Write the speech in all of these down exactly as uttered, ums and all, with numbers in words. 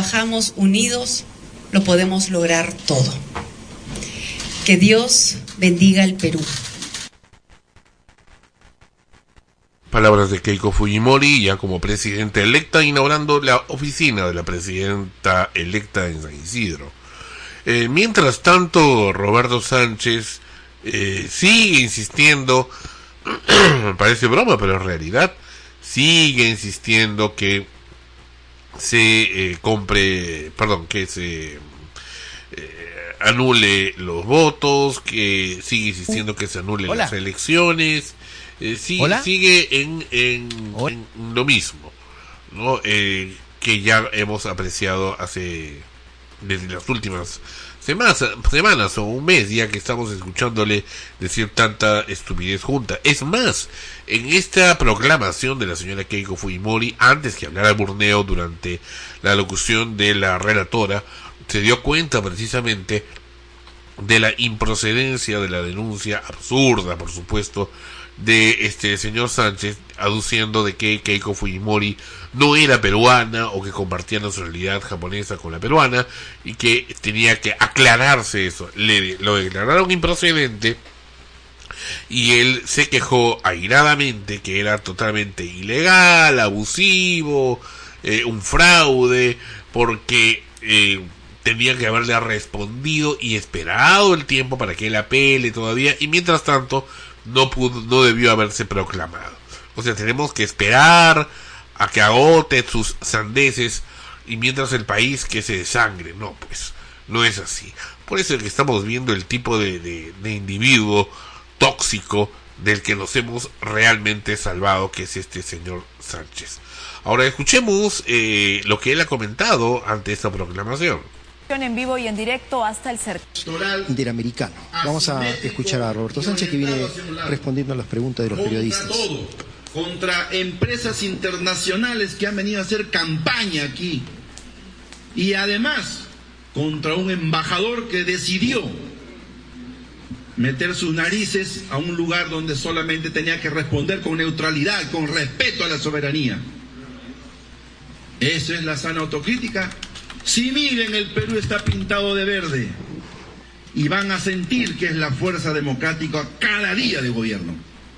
trabajamos unidos, lo podemos lograr todo. Que Dios bendiga el Perú. Palabras de Keiko Fujimori, ya como presidenta electa, inaugurando la oficina de la presidenta electa en San Isidro. Eh, mientras tanto, Roberto Sánchez eh, sigue insistiendo, parece broma, pero en realidad sigue insistiendo que se eh, compre, perdón, que se eh, anule los votos, que sigue insistiendo que se anulen Hola. las elecciones. Eh, sí, sigue en, en, en lo mismo, ¿no? Eh, que ya hemos apreciado hace desde las últimas semanas, semanas o un mes ya que estamos escuchándole decir tanta estupidez junta. Es más, en esta proclamación de la señora Keiko Fujimori, antes que hablara Burneo durante la locución de la relatora, se dio cuenta precisamente de la improcedencia de la denuncia absurda, por supuesto, de este señor Sánchez, aduciendo de que Keiko Fujimori no era peruana o que compartía nacionalidad japonesa con la peruana y que tenía que aclararse eso. Le lo declararon improcedente y él se quejó airadamente que era totalmente ilegal, abusivo, eh, un fraude, porque eh, tenía que haberle respondido y esperado el tiempo para que él apele todavía, y mientras tanto no pudo, no debió haberse proclamado. O sea, tenemos que esperar a que agote sus sandeces y mientras el país que se desangre. No, pues, no es así. Por eso es que estamos viendo el tipo de, de, de individuo tóxico del que nos hemos realmente salvado, que es este señor Sánchez. Ahora escuchemos eh, lo que él ha comentado ante esta proclamación. En vivo y en directo hasta el cerco interamericano. Vamos a escuchar a Roberto Sánchez, que viene respondiendo a las preguntas de los periodistas. Contra todo, contra empresas internacionales que han venido a hacer campaña aquí, y además contra un embajador que decidió meter sus narices a un lugar donde solamente tenía que responder con neutralidad, con respeto a la soberanía. ¿Eso es la sana autocrítica? Si miren, el Perú está pintado de verde y van a sentir que es la fuerza democrática cada día de gobierno.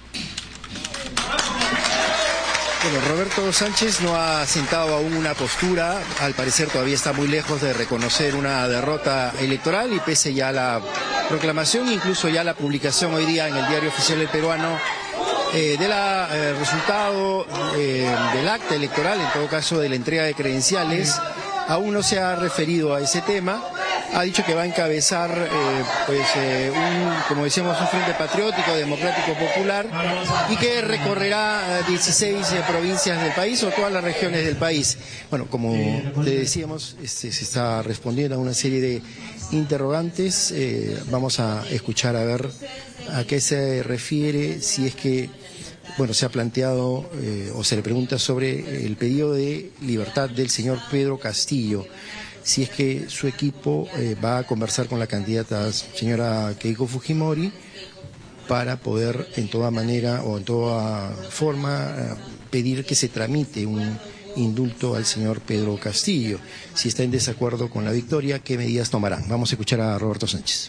Bueno, Roberto Sánchez no ha sentado aún una postura, al parecer todavía está muy lejos de reconocer una derrota electoral, y pese ya a la proclamación, incluso ya la publicación hoy día en el Diario Oficial del Peruano eh, del eh, resultado eh, del acta electoral, en todo caso de la entrega de credenciales, aún no se ha referido a ese tema. Ha dicho que va a encabezar, eh, pues, eh, un, como decíamos, un frente patriótico, democrático, popular, y que recorrerá dieciséis eh, provincias del país o todas las regiones del país. Bueno, como le decíamos, este, se está respondiendo a una serie de interrogantes. Eh, vamos a escuchar a ver a qué se refiere, si es que, bueno, se ha planteado eh, o se le pregunta sobre el pedido de libertad del señor Pedro Castillo, si es que su equipo eh, va a conversar con la candidata señora Keiko Fujimori para poder en toda manera o en toda forma eh, pedir que se tramite un indulto al señor Pedro Castillo. Si está en desacuerdo con la victoria, ¿qué medidas tomarán? Vamos a escuchar a Roberto Sánchez.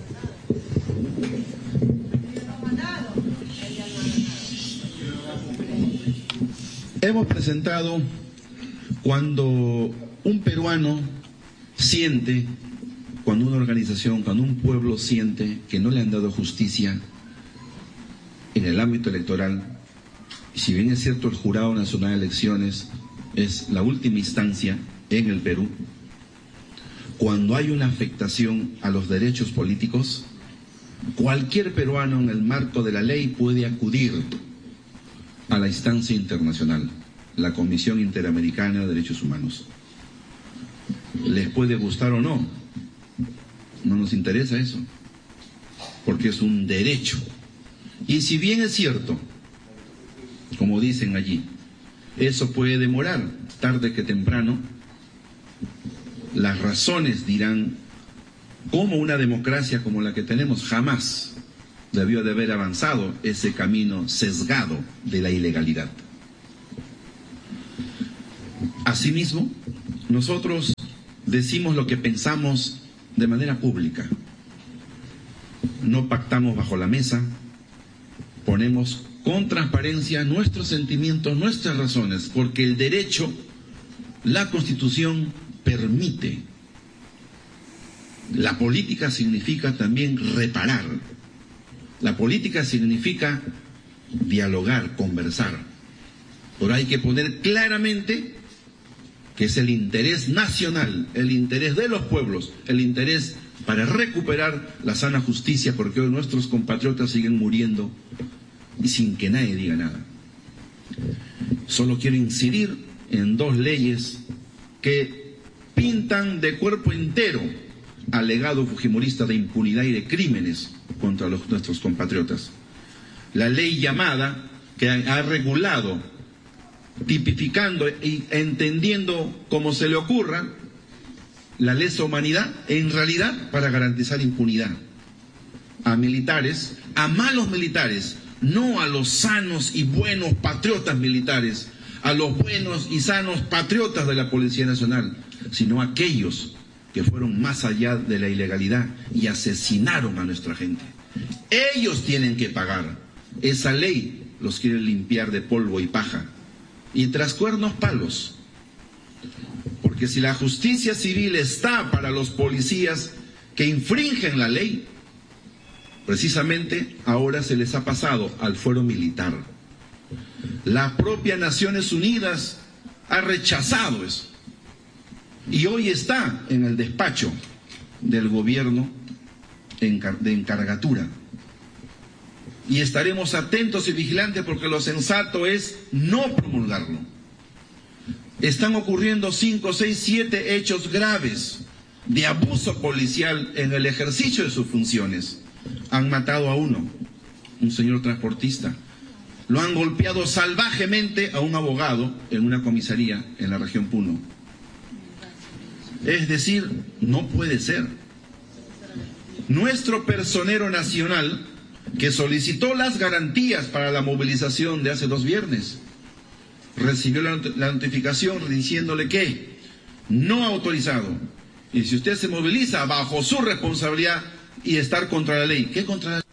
Hemos presentado, cuando un peruano siente, cuando una organización, cuando un pueblo siente que no le han dado justicia en el ámbito electoral, y si bien es cierto el Jurado Nacional de Elecciones es la última instancia en el Perú, cuando hay una afectación a los derechos políticos, cualquier peruano en el marco de la ley puede acudir a la instancia internacional, la Comisión Interamericana de Derechos Humanos. Les puede gustar o no, no nos interesa eso, porque es un derecho. Y si bien es cierto, como dicen allí, eso puede demorar, tarde que temprano, las razones dirán cómo una democracia como la que tenemos jamás debió de haber avanzado ese camino sesgado de la ilegalidad. Asimismo, nosotros decimos lo que pensamos de manera pública. No pactamos bajo la mesa, ponemos con transparencia nuestros sentimientos, nuestras razones, porque el derecho, la Constitución permite. La política significa también reparar. La política significa dialogar, conversar. Pero hay que poner claramente que es el interés nacional, el interés de los pueblos, el interés para recuperar la sana justicia, porque hoy nuestros compatriotas siguen muriendo y sin que nadie diga nada. Solo quiero incidir en dos leyes que pintan de cuerpo entero al legado fujimorista de impunidad y de crímenes contra los, nuestros compatriotas. La ley llamada, que ha, ha regulado, tipificando y entendiendo como se le ocurra, la lesa humanidad, en realidad para garantizar impunidad a militares, a malos militares, no a los sanos y buenos patriotas militares, a los buenos y sanos patriotas de la Policía Nacional, sino a aquellos que fueron más allá de la ilegalidad y asesinaron a nuestra gente. Ellos tienen que pagar. Esa ley los quiere limpiar de polvo y paja y tras cuernos palos. Porque si la justicia civil está para los policías que infringen la ley, precisamente ahora se les ha pasado al fuero militar. La propia Naciones Unidas ha rechazado eso. Y hoy está en el despacho del gobierno de encargatura. Y estaremos atentos y vigilantes porque lo sensato es no promulgarlo. Están ocurriendo cinco, seis, siete hechos graves de abuso policial en el ejercicio de sus funciones. Han matado a uno, un señor transportista. Lo han golpeado salvajemente a un abogado en una comisaría en la región Puno. Es decir, no puede ser. Nuestro personero nacional, que solicitó las garantías para la movilización de hace dos viernes, recibió la, la notificación diciéndole que no autorizado. Y si usted se moviliza bajo su responsabilidad y estar contra la ley, ¿qué contra la ley?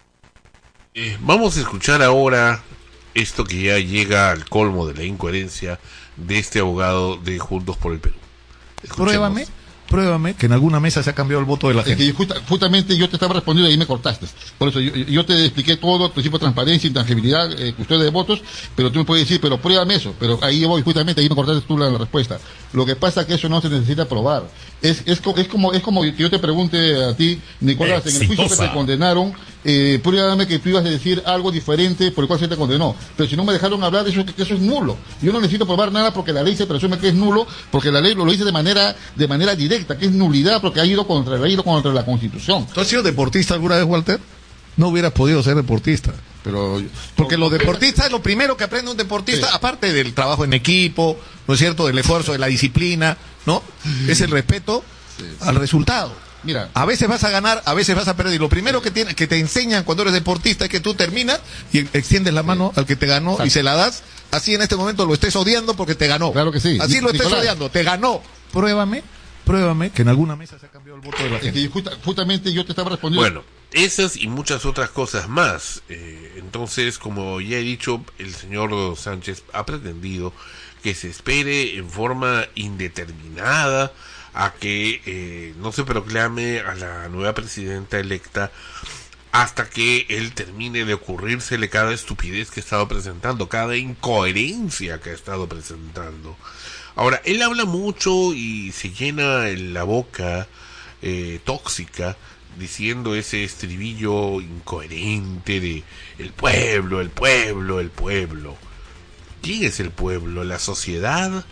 Eh, vamos a escuchar ahora esto que ya llega al colmo de la incoherencia de este abogado de Juntos por el Perú. Escuchemos. Pruébame, pruébame que en alguna mesa se ha cambiado el voto de la gente. Es que justa, justamente yo te estaba respondiendo y ahí me cortaste. Por eso yo, yo te expliqué todo, el principio de transparencia, intangibilidad, eh, custodia de votos, pero tú me puedes decir, pero pruébame eso. Pero ahí voy, justamente ahí me cortaste tú la, la respuesta. Lo que pasa es que eso no se necesita probar. Es, es, es como es como que yo te pregunte a ti, Nicolás, Exitosa. En el juicio que te condenaron, eh, pruébame que tú ibas a decir algo diferente por el cual se te condenó. Pero si no me dejaron hablar, eso, eso es nulo. Yo no necesito probar nada porque la ley se presume que es nulo, porque la ley lo, lo dice de manera de manera directa, que es nulidad porque ha ido contra, ha ido contra la Constitución. ¿Tú has sido deportista alguna vez, Walter? No hubieras podido ser deportista. Pero porque los deportistas es lo primero que aprende un deportista, sí. Aparte del trabajo en equipo, ¿no es cierto? Del esfuerzo, de la disciplina, ¿no? Es el respeto sí, sí. al resultado. Mira, a veces vas a ganar, a veces vas a perder. Y lo primero que, tiene, que te enseñan cuando eres deportista es que tú terminas y extiendes la mano sí. al que te ganó Exacto. y se la das. Así en este momento lo estés odiando porque te ganó. Claro que sí. Así Ni, lo estés Nicolás. odiando, te ganó. Pruébame, pruébame que en alguna mesa se ha cambiado el voto de la es gente. Que justa, justamente yo te estaba respondiendo. Bueno, esas y muchas otras cosas más. Eh, entonces, como ya he dicho, el señor Sánchez ha pretendido que se espere en forma indeterminada a que eh, no se proclame a la nueva presidenta electa hasta que él termine de ocurrírsele cada estupidez que ha estado presentando, cada incoherencia que ha estado presentando. Ahora, él habla mucho y se llena la boca eh, tóxica diciendo ese estribillo incoherente de el pueblo, el pueblo, el pueblo. ¿Quién es el pueblo? ¿La sociedad?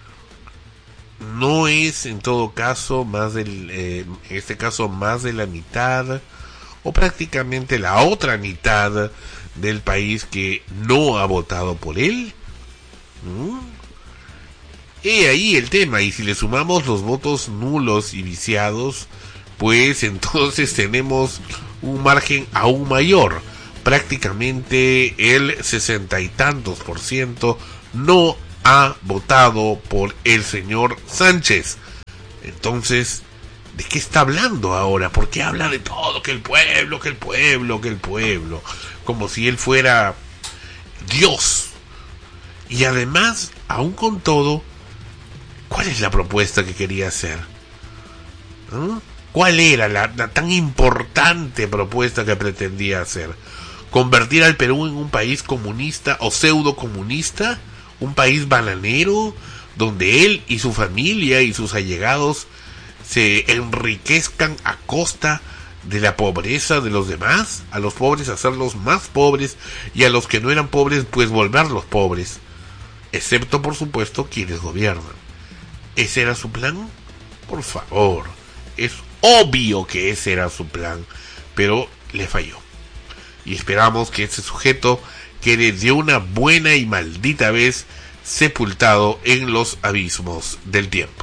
No es en todo caso más del, eh, en este caso más de la mitad o prácticamente la otra mitad del país que no ha votado por él. ¿Mm? Y ahí el tema, y si le sumamos los votos nulos y viciados, pues entonces tenemos un margen aún mayor. Prácticamente el sesenta y tantos por ciento no ha votado por el señor Sánchez. Entonces, ¿de qué está hablando ahora? ¿Por qué habla de todo? Que el pueblo, que el pueblo, que el pueblo. Como si él fuera Dios. Y además, aún con todo, ¿cuál es la propuesta que quería hacer? ¿Mm? ¿Cuál era la, la tan importante propuesta que pretendía hacer? ¿Convertir al Perú en un país comunista o pseudo comunista? ¿Un país bananero? Donde él y su familia y sus allegados se enriquezcan a costa de la pobreza de los demás, a los pobres hacerlos más pobres y a los que no eran pobres pues volverlos pobres, excepto por supuesto quienes gobiernan. ¿Ese era su plan? Por favor, es obvio que ese era su plan, pero le falló. Y esperamos que ese sujeto quede de una buena y maldita vez sepultado en los abismos del tiempo.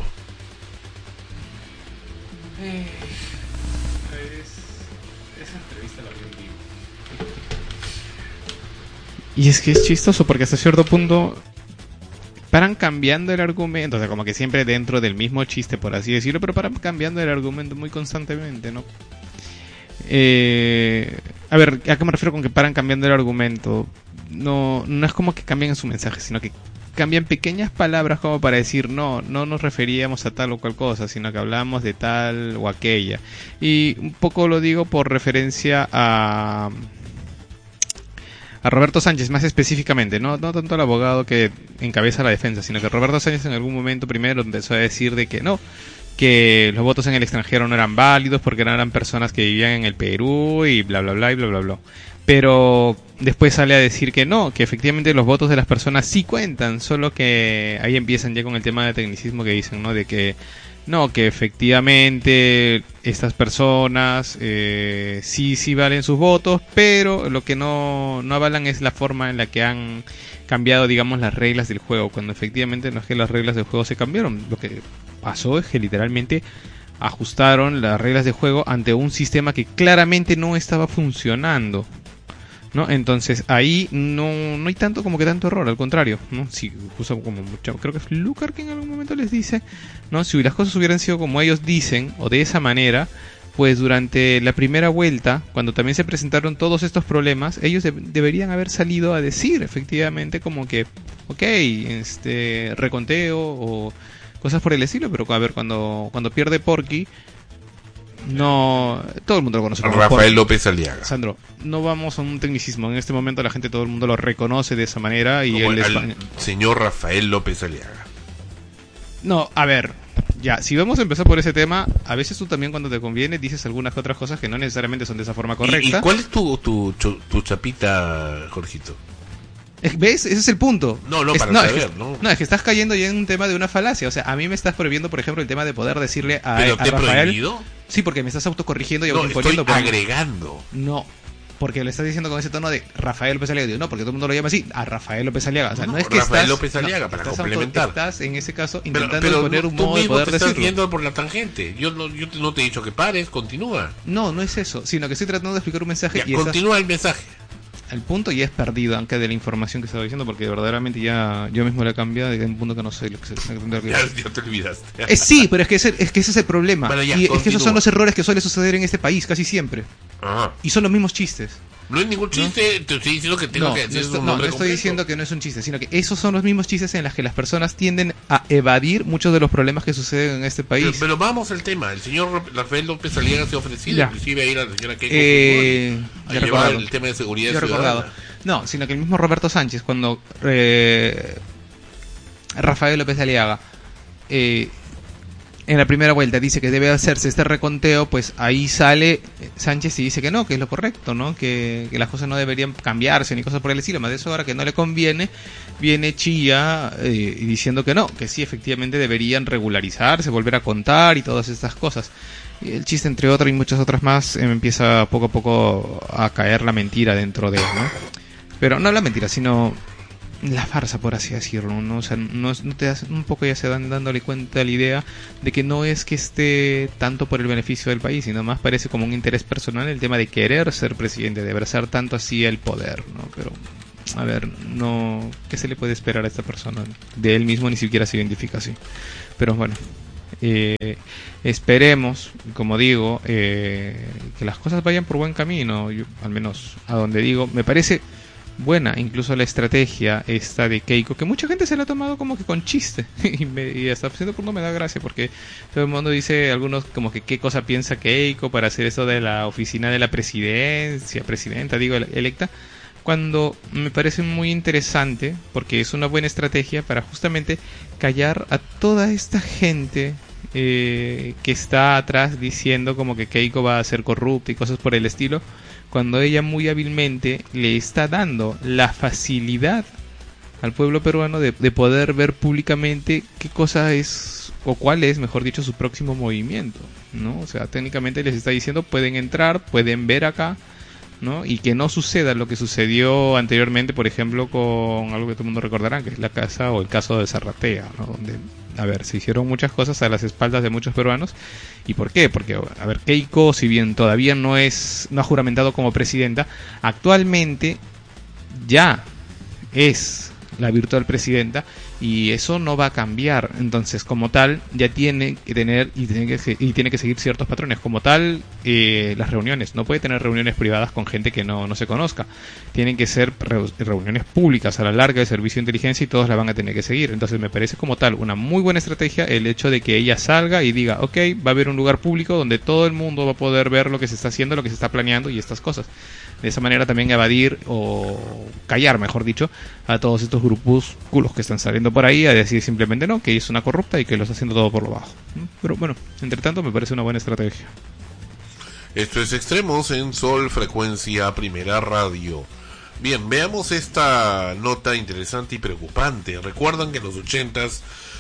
Eh, es, esa entrevista la vi en vivo. Y es que es chistoso porque hasta cierto punto paran cambiando el argumento, o sea, como que siempre dentro del mismo chiste, por así decirlo, pero paran cambiando el argumento muy constantemente, ¿no? Eh, a ver, ¿a qué me refiero con que paran cambiando el argumento? No, no es como que cambien su mensaje, sino que cambian pequeñas palabras como para decir no, no nos referíamos a tal o cual cosa, sino que hablábamos de tal o aquella. Y un poco lo digo por referencia a a Roberto Sánchez, más específicamente, no, no tanto al abogado que encabeza la defensa, sino que Roberto Sánchez en algún momento primero empezó a decir de que no, que los votos en el extranjero no eran válidos porque no eran personas que vivían en el Perú y bla bla bla y bla bla bla. Pero después sale a decir que no, que efectivamente los votos de las personas sí cuentan, solo que ahí empiezan ya con el tema de tecnicismo que dicen, ¿no? De que no, que efectivamente estas personas eh, sí, sí valen sus votos, pero lo que no, no avalan es la forma en la que han cambiado, digamos, las reglas del juego, cuando efectivamente no es que las reglas del juego se cambiaron. Lo que pasó es que literalmente ajustaron las reglas de juego ante un sistema que claramente no estaba funcionando, ¿no? Entonces ahí no, no hay tanto como que tanto error, al contrario, ¿no? Si justo como mucho, creo que es Lucar que en algún momento les dice, ¿no? Si las cosas hubieran sido como ellos dicen o de esa manera, pues durante la primera vuelta, cuando también se presentaron todos estos problemas, ellos de- deberían haber salido a decir efectivamente como que, ok, este reconteo o cosas por el estilo, pero a ver, cuando cuando pierde Porky, no, todo el mundo lo conoce como Rafael Porky. López Aliaga. Sandro, no vamos a un tecnicismo. En este momento la gente, todo el mundo lo reconoce de esa manera y Como él es... al señor Rafael López Aliaga. No, a ver, ya, si vamos a empezar por ese tema, a veces tú también cuando te conviene dices algunas que otras cosas que no necesariamente son de esa forma correcta. ¿Y, y cuál es tu, tu, tu, tu chapita, Jorgito? ¿Ves? Ese es el punto. No, no, es, para no, saber, es que, ¿no? No, es que estás cayendo ya en un tema de una falacia. O sea, a mí me estás prohibiendo, por ejemplo, el tema de poder decirle a, ¿Pero a te he Rafael... prohibido? Sí, porque me estás autocorrigiendo y No, autoimponiendo. estoy porque- agregando. No, porque le estás diciendo con ese tono de Rafael López Aliaga. Digo, no, porque todo el mundo lo llama así, a Rafael López Aliaga. O sea, no, No, es que Rafael estás, López Aliaga, no, para estás complementar. auto- estás en ese caso Pero, intentando pero poner no- un tú modo de mismo poder te estás decirlo. yendo por la tangente. Yo no, yo te- no te he dicho que pares, continúa. No, no es eso, sino que estoy tratando de explicar un mensaje Ya, y estás- continúa el mensaje. el punto ya es perdido, aunque de la información que estaba diciendo, porque verdaderamente ya yo mismo le he cambiado y de un punto que no sé lo que se lo que- Ya, ya te olvidaste. Eh, sí, pero es que, ese, es que ese es el problema. Bueno, ya, y es que continúa. esos son los errores que suele suceder en este país, casi siempre. Ajá. Y son los mismos chistes. No es ningún chiste, te estoy diciendo que tengo No, que no decir estoy, un no, nombre no estoy completo. diciendo que no es un chiste, sino que esos son los mismos chistes en los que las personas tienden a evadir muchos de los problemas que suceden en este país. Pero, pero vamos al tema. El señor Rafael López Aliaga se ha ofrecido Ya. inclusive a ir a la señora Keiko Eh, Fujimori a ya llevar recordado. el tema de seguridad Yo he recordado. ciudadana. No, sino que el mismo Roberto Sánchez, cuando eh, Rafael López Aliaga eh, en la primera vuelta dice que debe hacerse este reconteo, pues ahí sale Sánchez y dice que no, que es lo correcto, ¿no? Que, que las cosas no deberían cambiarse ni cosas por el estilo. Más de eso, ahora que no le conviene, viene Chía eh, y diciendo que no, que sí, efectivamente deberían regularizarse, volver a contar y todas estas cosas. Y el chiste, entre otras y muchas otras más, eh, empieza poco a poco a caer la mentira dentro de él, ¿no? Pero no la mentira, sino la farsa, por así decirlo, ¿no? O sea, no, no te das, un poco ya se dan dándole cuenta la idea de que no es que esté tanto por el beneficio del país, sino más parece como un interés personal el tema de querer ser presidente, de abrazar tanto así el poder, ¿no? Pero, a ver, no, ¿qué se le puede esperar a esta persona? De él mismo ni siquiera se identifica así. Pero bueno, eh, esperemos, como digo, eh, que las cosas vayan por buen camino. Yo, al menos a donde digo, me parece buena incluso la estrategia esta de Keiko, que mucha gente se la ha tomado como que con chiste y, me, y hasta cierto punto me da gracia, porque todo el mundo dice, algunos como que qué cosa piensa Keiko para hacer eso de la oficina de la presidencia, presidenta, digo, electa, cuando me parece muy interesante, porque es una buena estrategia para justamente callar a toda esta gente eh, que está atrás diciendo como que Keiko va a ser corrupta y cosas por el estilo, cuando ella muy hábilmente le está dando la facilidad al pueblo peruano de, de poder ver públicamente qué cosa es, o cuál es, mejor dicho, su próximo movimiento, ¿no? O sea, técnicamente les está diciendo, pueden entrar, pueden ver acá, ¿no? Y que no suceda lo que sucedió anteriormente, por ejemplo, con algo que todo el mundo recordará, que es la casa o el caso de Zarratea, ¿no? Donde, a ver, se hicieron muchas cosas a las espaldas de muchos peruanos. ¿Y por qué? Porque, a ver, Keiko, si bien todavía no es, no ha juramentado como presidenta, actualmente ya es la virtual presidenta, y eso no va a cambiar. Entonces, como tal, ya tiene que tener y tiene que, y tiene que seguir ciertos patrones. Como tal, eh, las reuniones, no puede tener reuniones privadas con gente que no, no se conozca. Tienen que ser re- reuniones públicas a la larga de servicio de inteligencia, y todos la van a tener que seguir. Entonces, me parece como tal una muy buena estrategia el hecho de que ella salga y diga, ok, va a haber un lugar público donde todo el mundo va a poder ver lo que se está haciendo, lo que se está planeando y estas cosas. De esa manera también evadir o callar, mejor dicho, a todos estos grupúsculos que están saliendo por ahí a decir simplemente no, que ella es una corrupta y que lo está haciendo todo por lo bajo. Pero bueno, entre tanto me parece una buena estrategia. Esto es Extremos en Sol Frecuencia Primera Radio. Bien, veamos esta nota interesante y preocupante. Recuerdan que en los ochentas,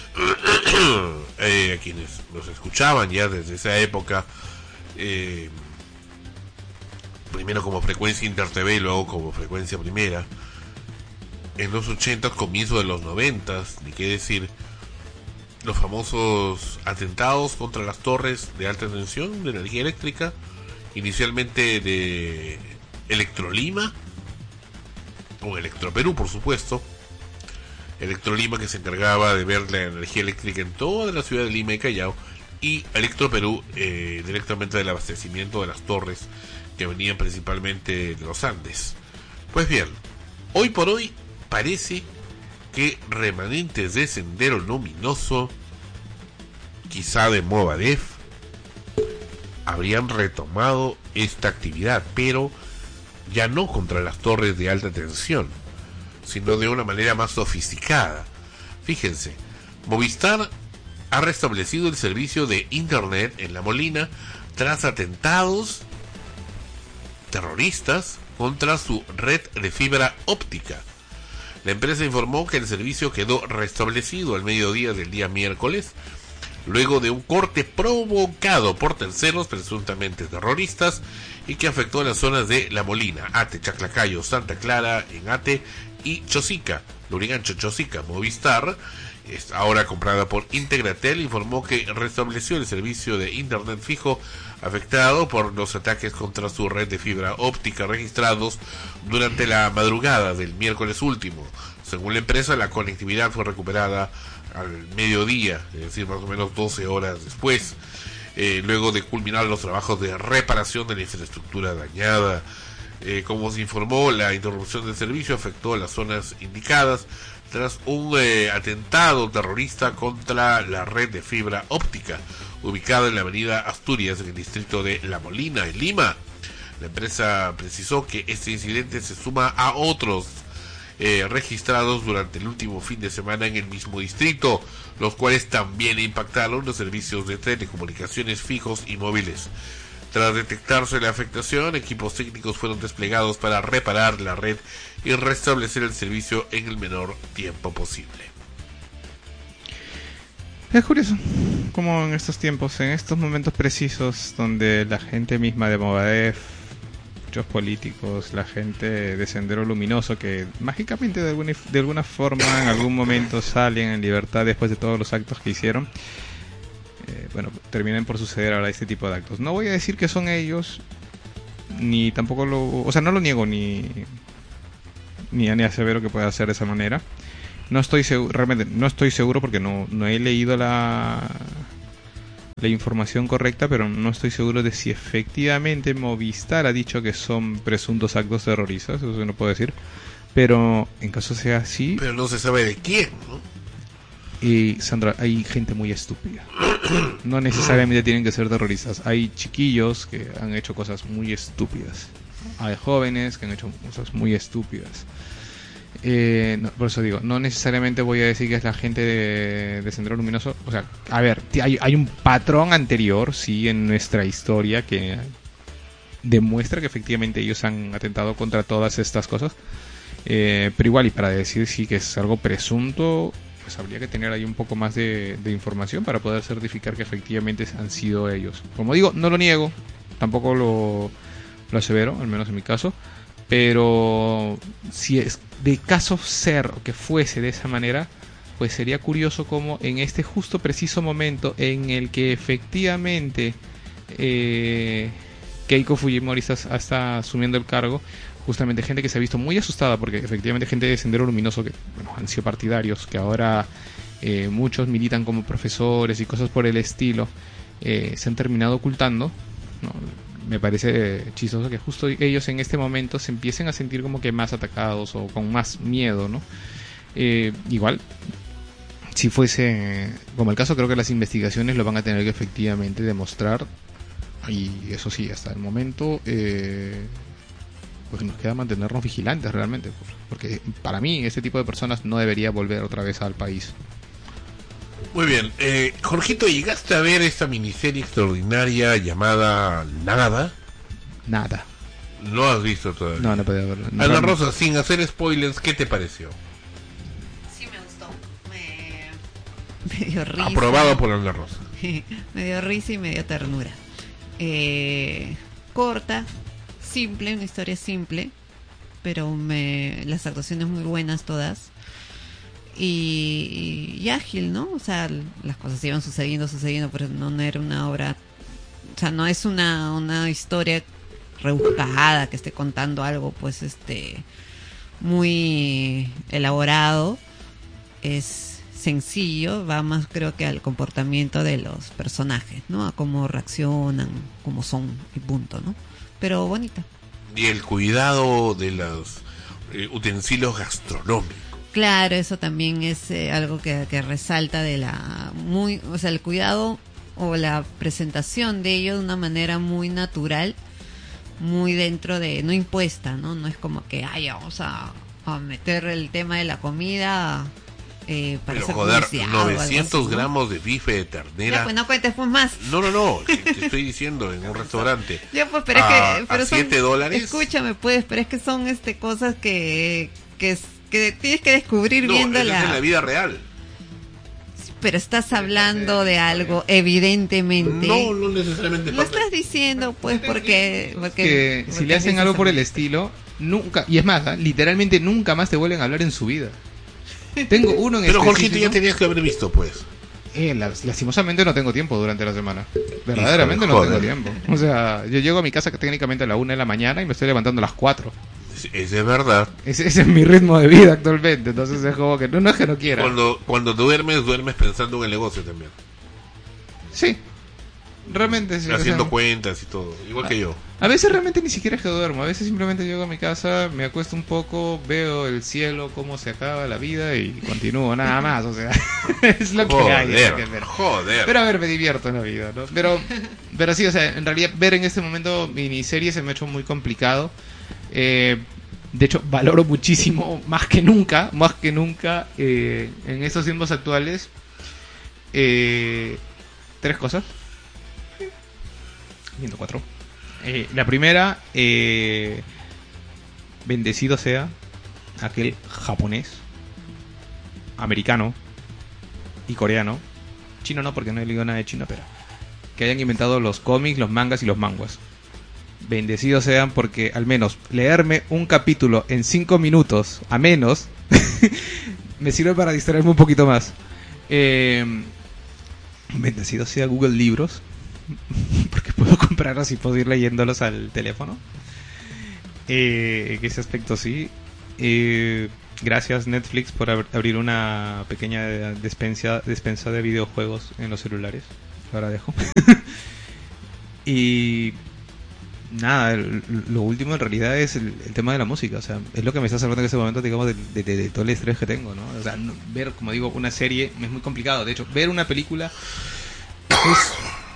eh, a quienes nos escuchaban ya desde esa época, eh, primero como Frecuencia Inter T V y luego como Frecuencia Primera, en los ochentas, comienzo de los noventas, ni qué decir, los famosos atentados contra las torres de alta tensión de energía eléctrica, inicialmente de Electrolima, o Electroperú por supuesto. Electrolima, que se encargaba de ver la energía eléctrica en toda la ciudad de Lima y Callao, y Electroperú eh, directamente del abastecimiento de las torres que venían principalmente de los Andes. Pues bien, hoy por hoy parece que remanentes de Sendero Luminoso, quizá de Movadef, habrían retomado esta actividad, pero ya no contra las torres de alta tensión, sino de una manera más sofisticada. Fíjense, Movistar ha restablecido el servicio de internet en La Molina tras atentados terroristas contra su red de fibra óptica. La empresa informó que el servicio quedó restablecido al mediodía del día miércoles, luego de un corte provocado por terceros presuntamente terroristas y que afectó a las zonas de La Molina, Ate, Chaclacayo, Santa Clara en Ate y Chosica, Lurigancho, Chosica. Movistar, ahora comprada por Integratel, informó que restableció el servicio de internet fijo afectado por los ataques contra su red de fibra óptica registrados durante la madrugada del miércoles último. Según la empresa, la conectividad fue recuperada al mediodía, es decir, más o menos doce horas después, eh, luego de culminar los trabajos de reparación de la infraestructura dañada. Eh, como se informó, la interrupción del servicio afectó las zonas indicadas tras un eh, atentado terrorista contra la red de fibra óptica ubicada en la avenida Asturias, en el distrito de La Molina, en Lima. La empresa precisó que este incidente se suma a otros eh, registrados durante el último fin de semana en el mismo distrito, los cuales también impactaron los servicios de telecomunicaciones fijos y móviles. Tras detectarse la afectación, equipos técnicos fueron desplegados para reparar la red y restablecer el servicio en el menor tiempo posible. Es curioso como en estos tiempos, en estos momentos precisos donde la gente misma de Movadef, muchos políticos, la gente de Sendero Luminoso, que mágicamente de alguna, de alguna forma en algún momento salen en libertad después de todos los actos que hicieron, eh, bueno, terminan por suceder ahora este tipo de actos. No voy a decir que son ellos, ni tampoco lo, o sea, no lo niego, ni ni, ni asevero que pueda ser de esa manera. No estoy seguro, realmente no estoy seguro porque no, no he leído la la información correcta, pero no estoy seguro de si efectivamente Movistar ha dicho que son presuntos actos terroristas, eso sí no puedo decir, pero en caso sea así... Pero no se sabe de quién, ¿no? Y Sandra, hay gente muy estúpida. No necesariamente tienen que ser terroristas. Hay chiquillos que han hecho cosas muy estúpidas. Hay jóvenes que han hecho cosas muy estúpidas. Eh, no, por eso digo, no necesariamente voy a decir que es la gente de, de Sendero Luminoso. O sea, a ver, hay, hay un patrón anterior, sí, en nuestra historia que demuestra que efectivamente ellos han atentado contra todas estas cosas. Eh, pero igual, y para decir sí que es algo presunto, pues habría que tener ahí un poco más de, de información para poder certificar que efectivamente han sido ellos. Como digo, no lo niego, tampoco lo, lo asevero, al menos en mi caso, pero si es de caso ser o que fuese de esa manera, pues sería curioso como en este justo preciso momento en el que efectivamente eh, Keiko Fujimori está, está asumiendo el cargo, justamente gente que se ha visto muy asustada porque efectivamente gente de Sendero Luminoso que bueno, han sido partidarios, que ahora eh, muchos militan como profesores y cosas por el estilo, eh, se han terminado ocultando, ¿no? Me parece chistoso que justo ellos en este momento se empiecen a sentir como que más atacados o con más miedo, ¿no? Eh, igual, si fuese como el caso, creo que las investigaciones lo van a tener que efectivamente demostrar, y eso sí, hasta el momento eh, pues nos queda mantenernos vigilantes realmente, porque para mí este tipo de personas no debería volver otra vez al país. Muy bien, eh, Jorgito, ¿llegaste a ver esta miniserie extraordinaria llamada Nada? Nada. ¿No has visto todavía? No, no podía verlo. No, Ana no. Rosa, sin hacer spoilers, ¿qué te pareció? Sí me gustó. Me, me dio risa. Aprobado por Ana Rosa. Me dio risa y me dio ternura. Eh, corta, simple, una historia simple, pero me, las actuaciones muy buenas todas. Y, y ágil, ¿no? O sea, las cosas iban sucediendo, sucediendo, pero no, no era una obra, o sea, no es una, una historia rebuscada que esté contando algo, pues, este, muy elaborado. Es sencillo, va más, creo que al comportamiento de los personajes, ¿no? A cómo reaccionan, cómo son y punto, ¿no? Pero bonita. Y el cuidado de los eh, utensilios gastronómicos. Claro, eso también es eh, algo que, que resalta de la muy, o sea, el cuidado o la presentación de ello de una manera muy natural, muy dentro de, no impuesta, ¿no? No es como que, ay, vamos a, a meter el tema de la comida eh, para pero hacer joder, publicidad o algo novecientos así, ¿no? gramos de bife de ternera. Ya, pues no cuentes pues más. No, no, no, te, te estoy diciendo en un restaurante. Ya, pues, pero a, es que, pero a son, siete dólares. Escúchame, pues, pero es que son este cosas que, que es que tienes que descubrir no, viendo eso la... es en la vida real. Pero estás hablando de algo, evidentemente. No, no necesariamente. Lo estás diciendo, pues, porque... porque, que porque si le hacen algo por el precisamente. estilo, nunca, y es más, ¿eh? literalmente nunca más te vuelven a hablar en su vida. Tengo uno en Pero Jorgito, específico. ya tenías que haber visto, pues. Eh, las- lastimosamente no tengo tiempo durante la semana. Verdaderamente Híjole, no joder. tengo tiempo. O sea, yo llego a mi casa que técnicamente a la una de la mañana y me estoy levantando a las cuatro. Es, es de verdad. Ese, ese es mi ritmo de vida actualmente. Entonces es como que no, no es que no quiera. Cuando, cuando duermes, duermes pensando en el negocio también. Sí. Realmente sí. o Haciendo sea, cuentas y todo. Igual que yo. a veces realmente ni siquiera es que duermo. A veces simplemente llego a mi casa, me acuesto un poco, veo el cielo, cómo se acaba la vida y continúo nada más. O sea, es lo que hay. es lo que Joder, hay. joder. Pero a ver, me divierto en la vida, ¿no? Pero, pero sí, o sea, en realidad ver en este momento miniseries se me ha hecho muy complicado. Eh, de hecho, valoro muchísimo, más que nunca, más que nunca, eh, en estos tiempos actuales, eh, tres cosas. Miento, cuatro. Eh, la primera, eh, bendecido sea aquel japonés, americano y coreano, chino no, porque no he leído nada de China, pero que hayan inventado los cómics, los mangas y los manguas. Bendecidos sean porque al menos leerme un capítulo en cinco minutos, a menos, me sirve para distraerme un poquito más. Eh, bendecido sea Google Libros, porque puedo comprarlos y puedo ir leyéndolos al teléfono. Eh, en ese aspecto sí. Eh, gracias Netflix por ab- abrir una pequeña despensa, despensa de videojuegos en los celulares. ahora dejo. Y nada, el, lo último en realidad es el, el tema de la música, o sea, es lo que me está salvando en ese momento, digamos, de, de, de, de todo el estrés que tengo, ¿no? O sea, no, ver, como digo, una serie es muy complicado. De hecho, ver una película es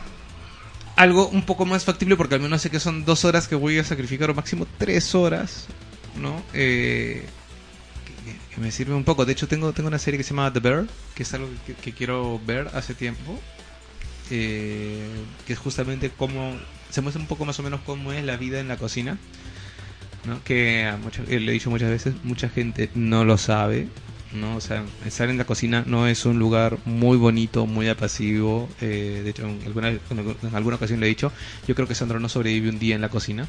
algo un poco más factible porque al menos sé que son dos horas que voy a sacrificar, o máximo tres horas, ¿no? Eh, que, que me sirve un poco. De hecho, tengo tengo una serie que se llama The Bear, que es algo que, que quiero ver hace tiempo, eh, que es justamente cómo se muestra un poco más o menos cómo es la vida en la cocina, ¿no? Que a mucha, le he dicho muchas veces, mucha gente no lo sabe, ¿no? O sea, estar en la cocina no es un lugar muy bonito, muy apacivo. Eh, de hecho, en alguna, en alguna ocasión le he dicho, yo creo que Sandro no sobrevive un día en la cocina,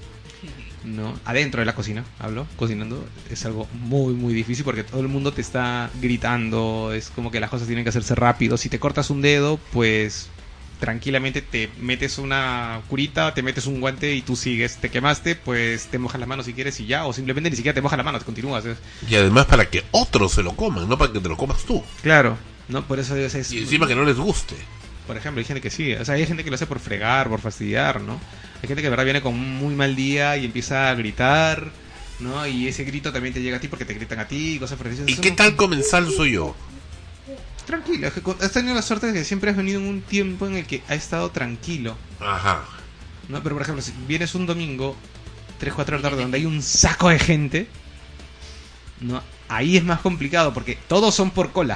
¿no? Adentro de la cocina, hablo, cocinando, es algo muy, muy difícil porque todo el mundo te está gritando, es como que las cosas tienen que hacerse rápido. Si te cortas un dedo, pues tranquilamente te metes una curita, te metes un guante y tú sigues. Te quemaste, pues te mojas las manos si quieres y ya, o simplemente ni siquiera te mojas las manos, te continúas. ¿eh? Y además para que otros se lo coman, no para que te lo comas tú. Claro, no, por eso es, es y encima que no les guste. Por ejemplo, hay gente que sí, o sea, hay gente que lo hace por fregar, por fastidiar, ¿no? Hay gente que de verdad viene con un muy mal día y empieza a gritar, ¿no? Y ese grito también te llega a ti porque te gritan a ti, cosas por eso. ¿Y qué tal comensal soy yo? Tranquilo, has tenido la suerte de que siempre has venido en un tiempo en el que ha estado tranquilo. Ajá. ¿No? Pero por ejemplo, si vienes un domingo, tres, cuatro de la tarde, donde hay un saco de gente, ¿no? Ahí es más complicado porque todos son por cola,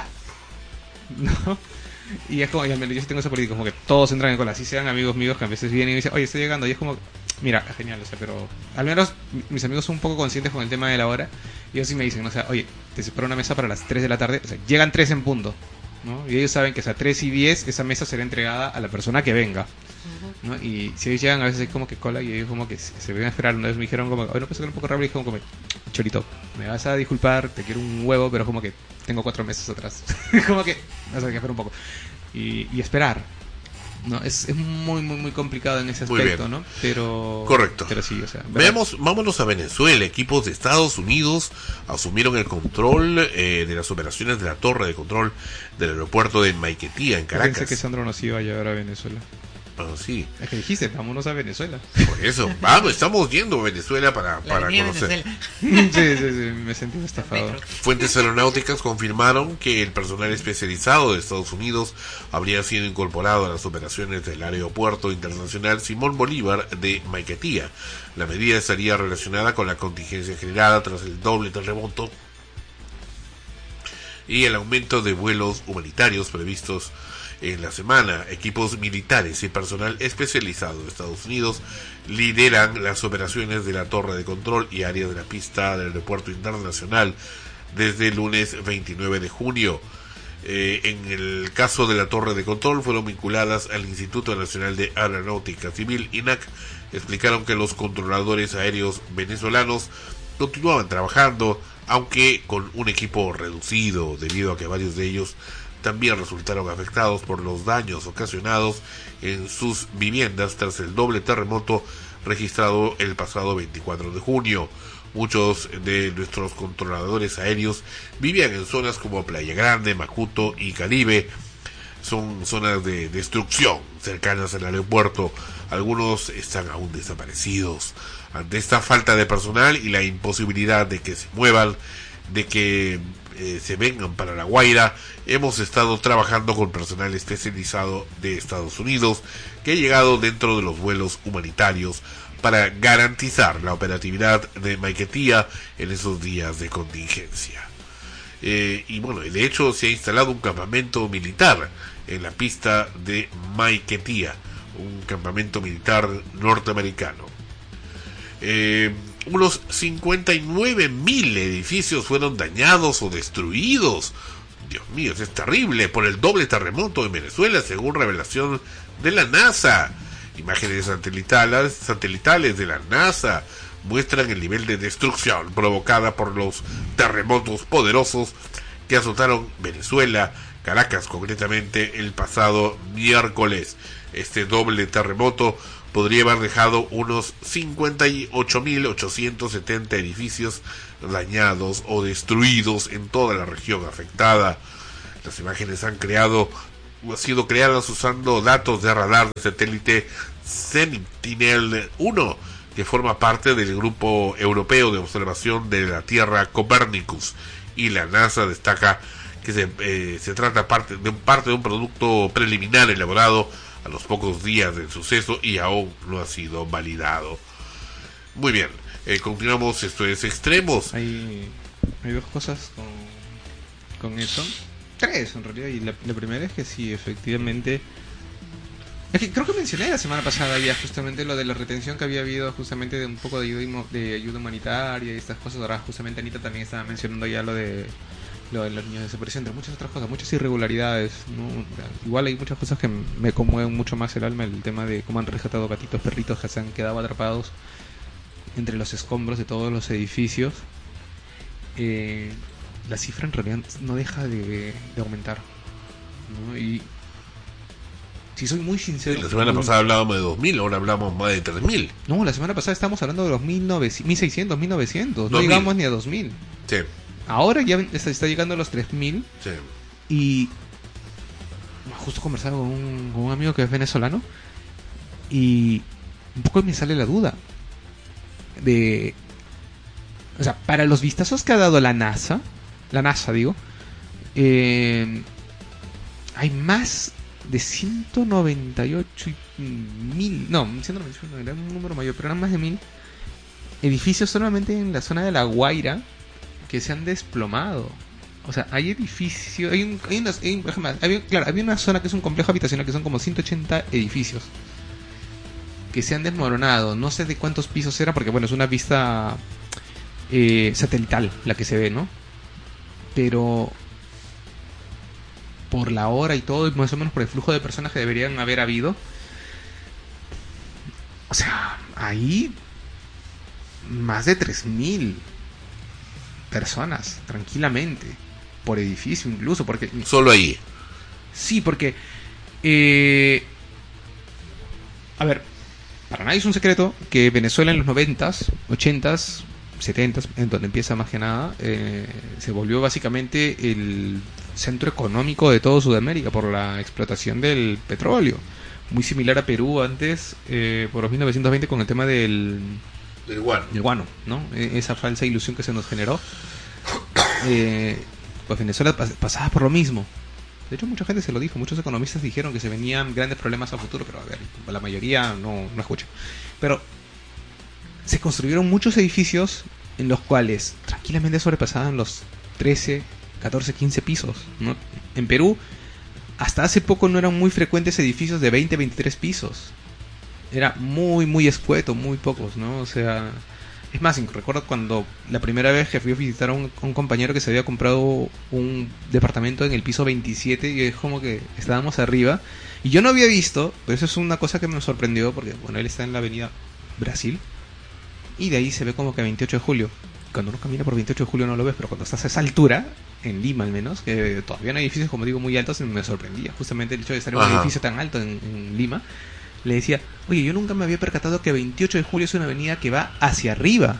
¿no? Y es como, yo tengo esa política, como que todos entran en cola, así sean amigos míos que a veces vienen y dicen, oye, estoy llegando, y es como, mira, genial, o sea, pero al menos mis amigos son un poco conscientes con el tema de la hora, y ellos sí me dicen, o sea, oye, te separo una mesa para las tres de la tarde, o sea, llegan tres en punto, ¿no? Y ellos saben que a tres y diez esa mesa será entregada a la persona que venga, ¿no? Y si ellos llegan a veces hay como que cola y ellos como que se, se ven a esperar. Una vez me dijeron como, oye, no puedes sacar un poco rápido, y dijeron como, Chorito, me vas a disculpar, te quiero un huevo, pero como que tengo cuatro meses atrás. Como que vas a tener que esperar un poco y, y esperar, no, es, es muy muy muy complicado en ese aspecto, ¿no? Pero correcto. Pero sí, o sea, veamos, vámonos a Venezuela. Equipos de Estados Unidos asumieron el control eh, de las operaciones de la torre de control del aeropuerto de Maiquetía en Caracas. Pensé que Sandro nos iba a llevar a Venezuela. Ah, sí. Es que dijiste, vámonos a Venezuela. Por eso, vamos, estamos yendo a Venezuela para, para conocer. Sí, sí, sí, me sentí estafado. Fuentes aeronáuticas confirmaron que el personal especializado de Estados Unidos habría sido incorporado a las operaciones del Aeropuerto Internacional Simón Bolívar de Maiquetía. La medida estaría relacionada con la contingencia generada tras el doble terremoto y el aumento de vuelos humanitarios previstos en la semana. Equipos militares y personal especializado de Estados Unidos lideran las operaciones de la torre de control y área de la pista del aeropuerto internacional desde el lunes veintinueve de junio. Eh, en el caso de la torre de control fueron vinculadas al Instituto Nacional de Aeronáutica Civil, I N A C. Explicaron que los controladores aéreos venezolanos continuaban trabajando, aunque con un equipo reducido, debido a que varios de ellos también resultaron afectados por los daños ocasionados en sus viviendas tras el doble terremoto registrado el pasado veinticuatro de junio. Muchos de nuestros controladores aéreos vivían en zonas como Playa Grande, Macuto y Caribe. Son zonas de destrucción cercanas al aeropuerto. Algunos están aún desaparecidos. Ante esta falta de personal y la imposibilidad de que se muevan, de que eh, se vengan para La Guaira, hemos estado trabajando con personal especializado de Estados Unidos que ha llegado dentro de los vuelos humanitarios para garantizar la operatividad de Maiquetía en esos días de contingencia. Eh, y bueno, de hecho se ha instalado un campamento militar en la pista de Maiquetía, un campamento militar norteamericano. Eh, unos cincuenta y nueve mil edificios fueron dañados o destruidos. Dios mío, es terrible, por el doble terremoto en Venezuela, según revelación de la NASA. Imágenes satelitales, satelitales de la NASA muestran el nivel de destrucción provocada por los terremotos poderosos que azotaron Venezuela, Caracas concretamente, el pasado miércoles. Este doble terremoto podría haber dejado unos cincuenta y ocho mil ochocientos setenta edificios dañados o destruidos en toda la región afectada. Las imágenes han creado han sido creadas usando datos de radar de satélite Sentinel uno, que forma parte del grupo europeo de observación de la Tierra Copernicus, y la NASA destaca que se, eh, se trata parte de, parte de un producto preliminar elaborado a los pocos días del suceso y aún no ha sido validado. Muy bien, eh, continuamos. Esto es Extremos. Hay, hay dos cosas con, con eso, tres en realidad, y la, la primera es que sí, efectivamente, es que creo que mencioné la semana pasada ya justamente lo de la retención que había habido justamente de un poco de ayuda, de ayuda humanitaria y estas cosas. Ahora justamente Anita también estaba mencionando ya lo de lo de los niños de desaparición, entre muchas otras cosas, muchas irregularidades, ¿no? Igual hay muchas cosas que me conmueven mucho más el alma, el tema de cómo han rescatado gatitos, perritos que se han quedado atrapados entre los escombros de todos los edificios. Eh, la cifra en realidad no deja de, de aumentar, ¿no? Y si soy muy sincero, sí, la semana muy... pasada hablábamos de dos mil, ahora hablamos más de tres mil. No, la semana pasada estábamos hablando de los mil seiscientos, mil novecientos, no llegamos ni a dos mil. Sí. Ahora ya está, está llegando a los tres mil. Sí. Y justo conversaba con un, con un amigo que es venezolano, y un poco me sale la duda de, o sea, para los vistazos que ha dado la NASA, la NASA digo, eh, hay más de ciento noventa y ocho mil, no, ciento noventa y ocho era un número mayor, pero eran más de mil edificios solamente en la zona de La Guaira que se han desplomado. O sea, hay edificios, hay un, hay unas, hay, por ejemplo, había, claro, había una zona que es un complejo habitacional que son como ciento ochenta edificios que se han desmoronado. No sé de cuántos pisos era, porque bueno, es una vista eh, satelital la que se ve, ¿no? Pero por la hora y todo, y más o menos por el flujo de personas que deberían haber habido, o sea, ahí más de tres mil personas, tranquilamente, por edificio incluso, porque... Solo ahí. Sí, porque... Eh, a ver, para nadie es un secreto que Venezuela en los noventas, ochentas, setentas, en donde empieza más que nada, eh, se volvió básicamente el centro económico de todo Sudamérica por la explotación del petróleo. Muy similar a Perú antes, eh, por los mil novecientos veinte, con el tema del... del guano. Del guano, ¿no? Esa falsa ilusión que se nos generó. Eh, pues Venezuela pasaba por lo mismo. De hecho, mucha gente se lo dijo, muchos economistas dijeron que se venían grandes problemas a futuro, pero a ver, la mayoría no, no escucha. Pero se construyeron muchos edificios en los cuales tranquilamente sobrepasaban los trece, catorce, quince pisos, ¿no? En Perú, hasta hace poco no eran muy frecuentes edificios de veinte, veintitrés pisos. Era muy, muy escueto, muy pocos, ¿no? O sea, es más, recuerdo cuando la primera vez que fui a visitar a un, a un compañero que se había comprado un departamento en el piso veintisiete, y es como que estábamos arriba, y yo no había visto, pero eso es una cosa que me sorprendió, porque, bueno, él está en la avenida Brasil, y de ahí se ve como que veintiocho de julio. Cuando uno camina por veintiocho de julio no lo ves, pero cuando estás a esa altura, en Lima al menos, que todavía no hay edificios, como digo, muy altos, me sorprendía justamente el hecho de estar en un edificio tan alto en, en Lima. Le decía, oye, yo nunca me había percatado que veintiocho de julio es una avenida que va hacia arriba.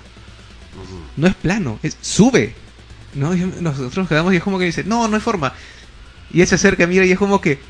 No es plano, es sube. ¿No? Y nosotros nos quedamos y es como que dice, no, no hay forma. Y él se acerca, mira, y es como que...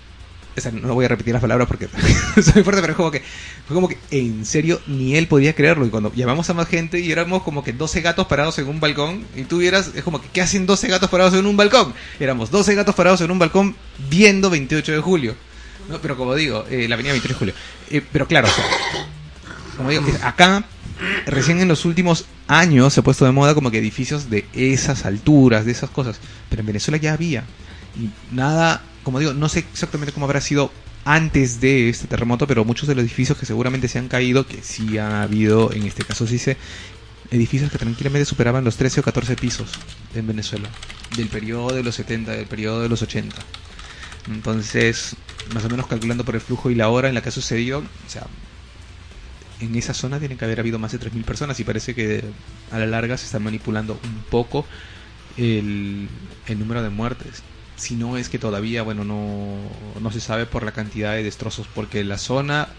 O sea, no voy a repetir las palabras porque soy fuerte, pero es como que... Fue como que, en serio, ni él podía creerlo. Y cuando llamamos a más gente y éramos como que doce gatos parados en un balcón, y tú vieras, es como que, ¿qué hacen doce gatos parados en un balcón? Éramos doce gatos parados en un balcón viendo veintiocho de julio. No, pero como digo, eh, la avenida veintiocho de julio. Eh, pero claro, o sea, como digo, acá, recién en los últimos años se ha puesto de moda como que edificios de esas alturas, de esas cosas. Pero en Venezuela ya había. Y nada, como digo, no sé exactamente cómo habrá sido antes de este terremoto, pero muchos de los edificios que seguramente se han caído, que sí ha habido, en este caso sí sé, edificios que tranquilamente superaban los trece o catorce pisos en Venezuela. Del periodo de los setenta, del periodo de los ochenta. Entonces, más o menos calculando por el flujo y la hora en la que ha sucedido, o sea, en esa zona tienen que haber habido más de tres mil personas, y parece que a la larga se está manipulando un poco el, el número de muertes. Si no es que todavía, bueno, no, no se sabe por la cantidad de destrozos, porque la zona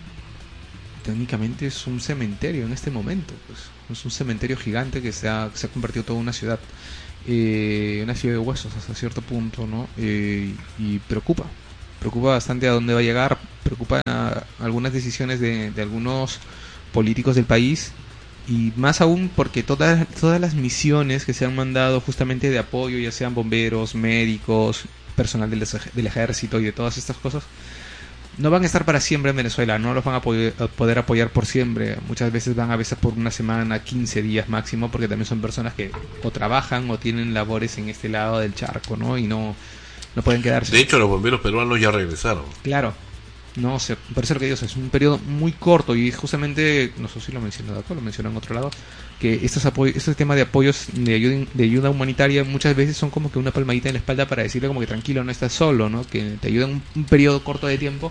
técnicamente es un cementerio en este momento, pues es un cementerio gigante que se ha, se ha convertido en toda una ciudad. eh, una silla de huesos hasta cierto punto, ¿no? Eh, y preocupa, preocupa bastante a dónde va a llegar, preocupa a algunas decisiones de, de algunos políticos del país, y más aún porque todas, todas las misiones que se han mandado justamente de apoyo, ya sean bomberos, médicos, personal del, del ejército y de todas estas cosas, no van a estar para siempre en Venezuela, no los van a poder, a poder apoyar por siempre. Muchas veces van a veces por una semana, quince días máximo, porque también son personas que o trabajan o tienen labores en este lado del charco, ¿no? Y no, no pueden quedarse. De hecho, los bomberos peruanos ya regresaron. Claro. No, o sea, parece lo que digo, es un periodo muy corto y justamente, no sé si lo mencionó Daco, lo mencionó en otro lado, que estos apoyos, este tema de apoyos de ayuda, de ayuda humanitaria muchas veces son como que una palmadita en la espalda para decirle como que tranquilo, no estás solo, ¿no? Que te ayudan un, un periodo corto de tiempo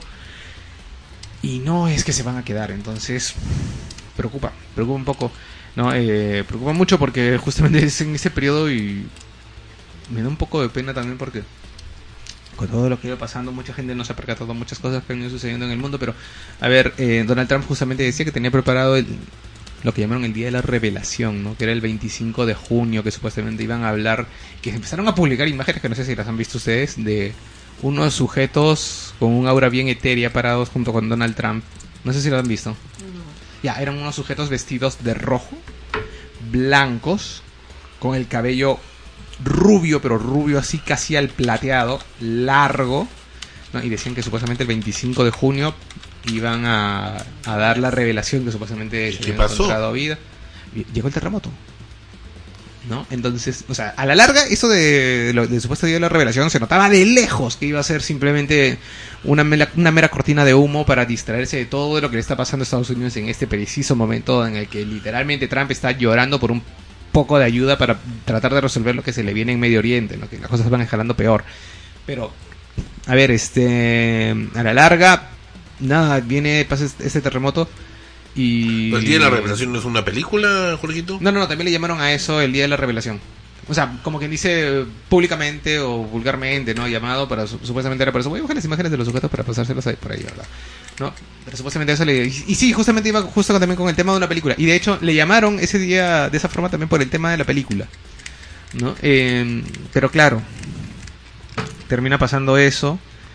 y no es que se van a quedar, entonces preocupa, preocupa un poco, ¿no? Eh, preocupa mucho porque justamente es en ese periodo y me da un poco de pena también porque con todo lo que iba pasando, mucha gente no se ha percatado de muchas cosas que han ido sucediendo en el mundo, pero a ver, eh, Donald Trump justamente decía que tenía preparado el, lo que llamaron el Día de la Revelación, ¿no? Que era el veinticinco de junio, que supuestamente iban a hablar, que empezaron a publicar imágenes que no sé si las han visto ustedes, de unos sujetos con un aura bien etérea parados junto con Donald Trump. No sé si lo han visto. No. Ya, eran unos sujetos vestidos de rojo, blancos, con el cabello rubio, pero rubio así casi al plateado, largo, ¿no? Y decían que supuestamente el veinticinco de junio iban a, a dar la revelación que supuestamente se había encontrado vida. Y llegó el terremoto, ¿no? Entonces, o sea, a la larga eso de, de, de supuesto día de la revelación se notaba de lejos que iba a ser simplemente una mera, una mera cortina de humo para distraerse de todo lo que le está pasando a Estados Unidos en este preciso momento en el que literalmente Trump está llorando por un poco de ayuda para tratar de resolver lo que se le viene en Medio Oriente, ¿no? Que las cosas van escalando peor. Pero, a ver, este a la larga, nada, viene, pasa este terremoto y... ¿El Día de la Revelación no es una película, Jorgito? No, no, no, también le llamaron a eso el Día de la Revelación. O sea, como quien dice públicamente o vulgarmente, ¿no? Llamado para, supuestamente era para eso. Voy a buscar las imágenes de los sujetos para pasárselas ahí, por ahí, ¿verdad? ¿No? Pero supuestamente eso le... Y, y sí, justamente iba justo también con el tema de una película. Y de hecho, le llamaron ese día de esa forma también por el tema de la película, ¿no? Eh, pero claro, termina pasando eso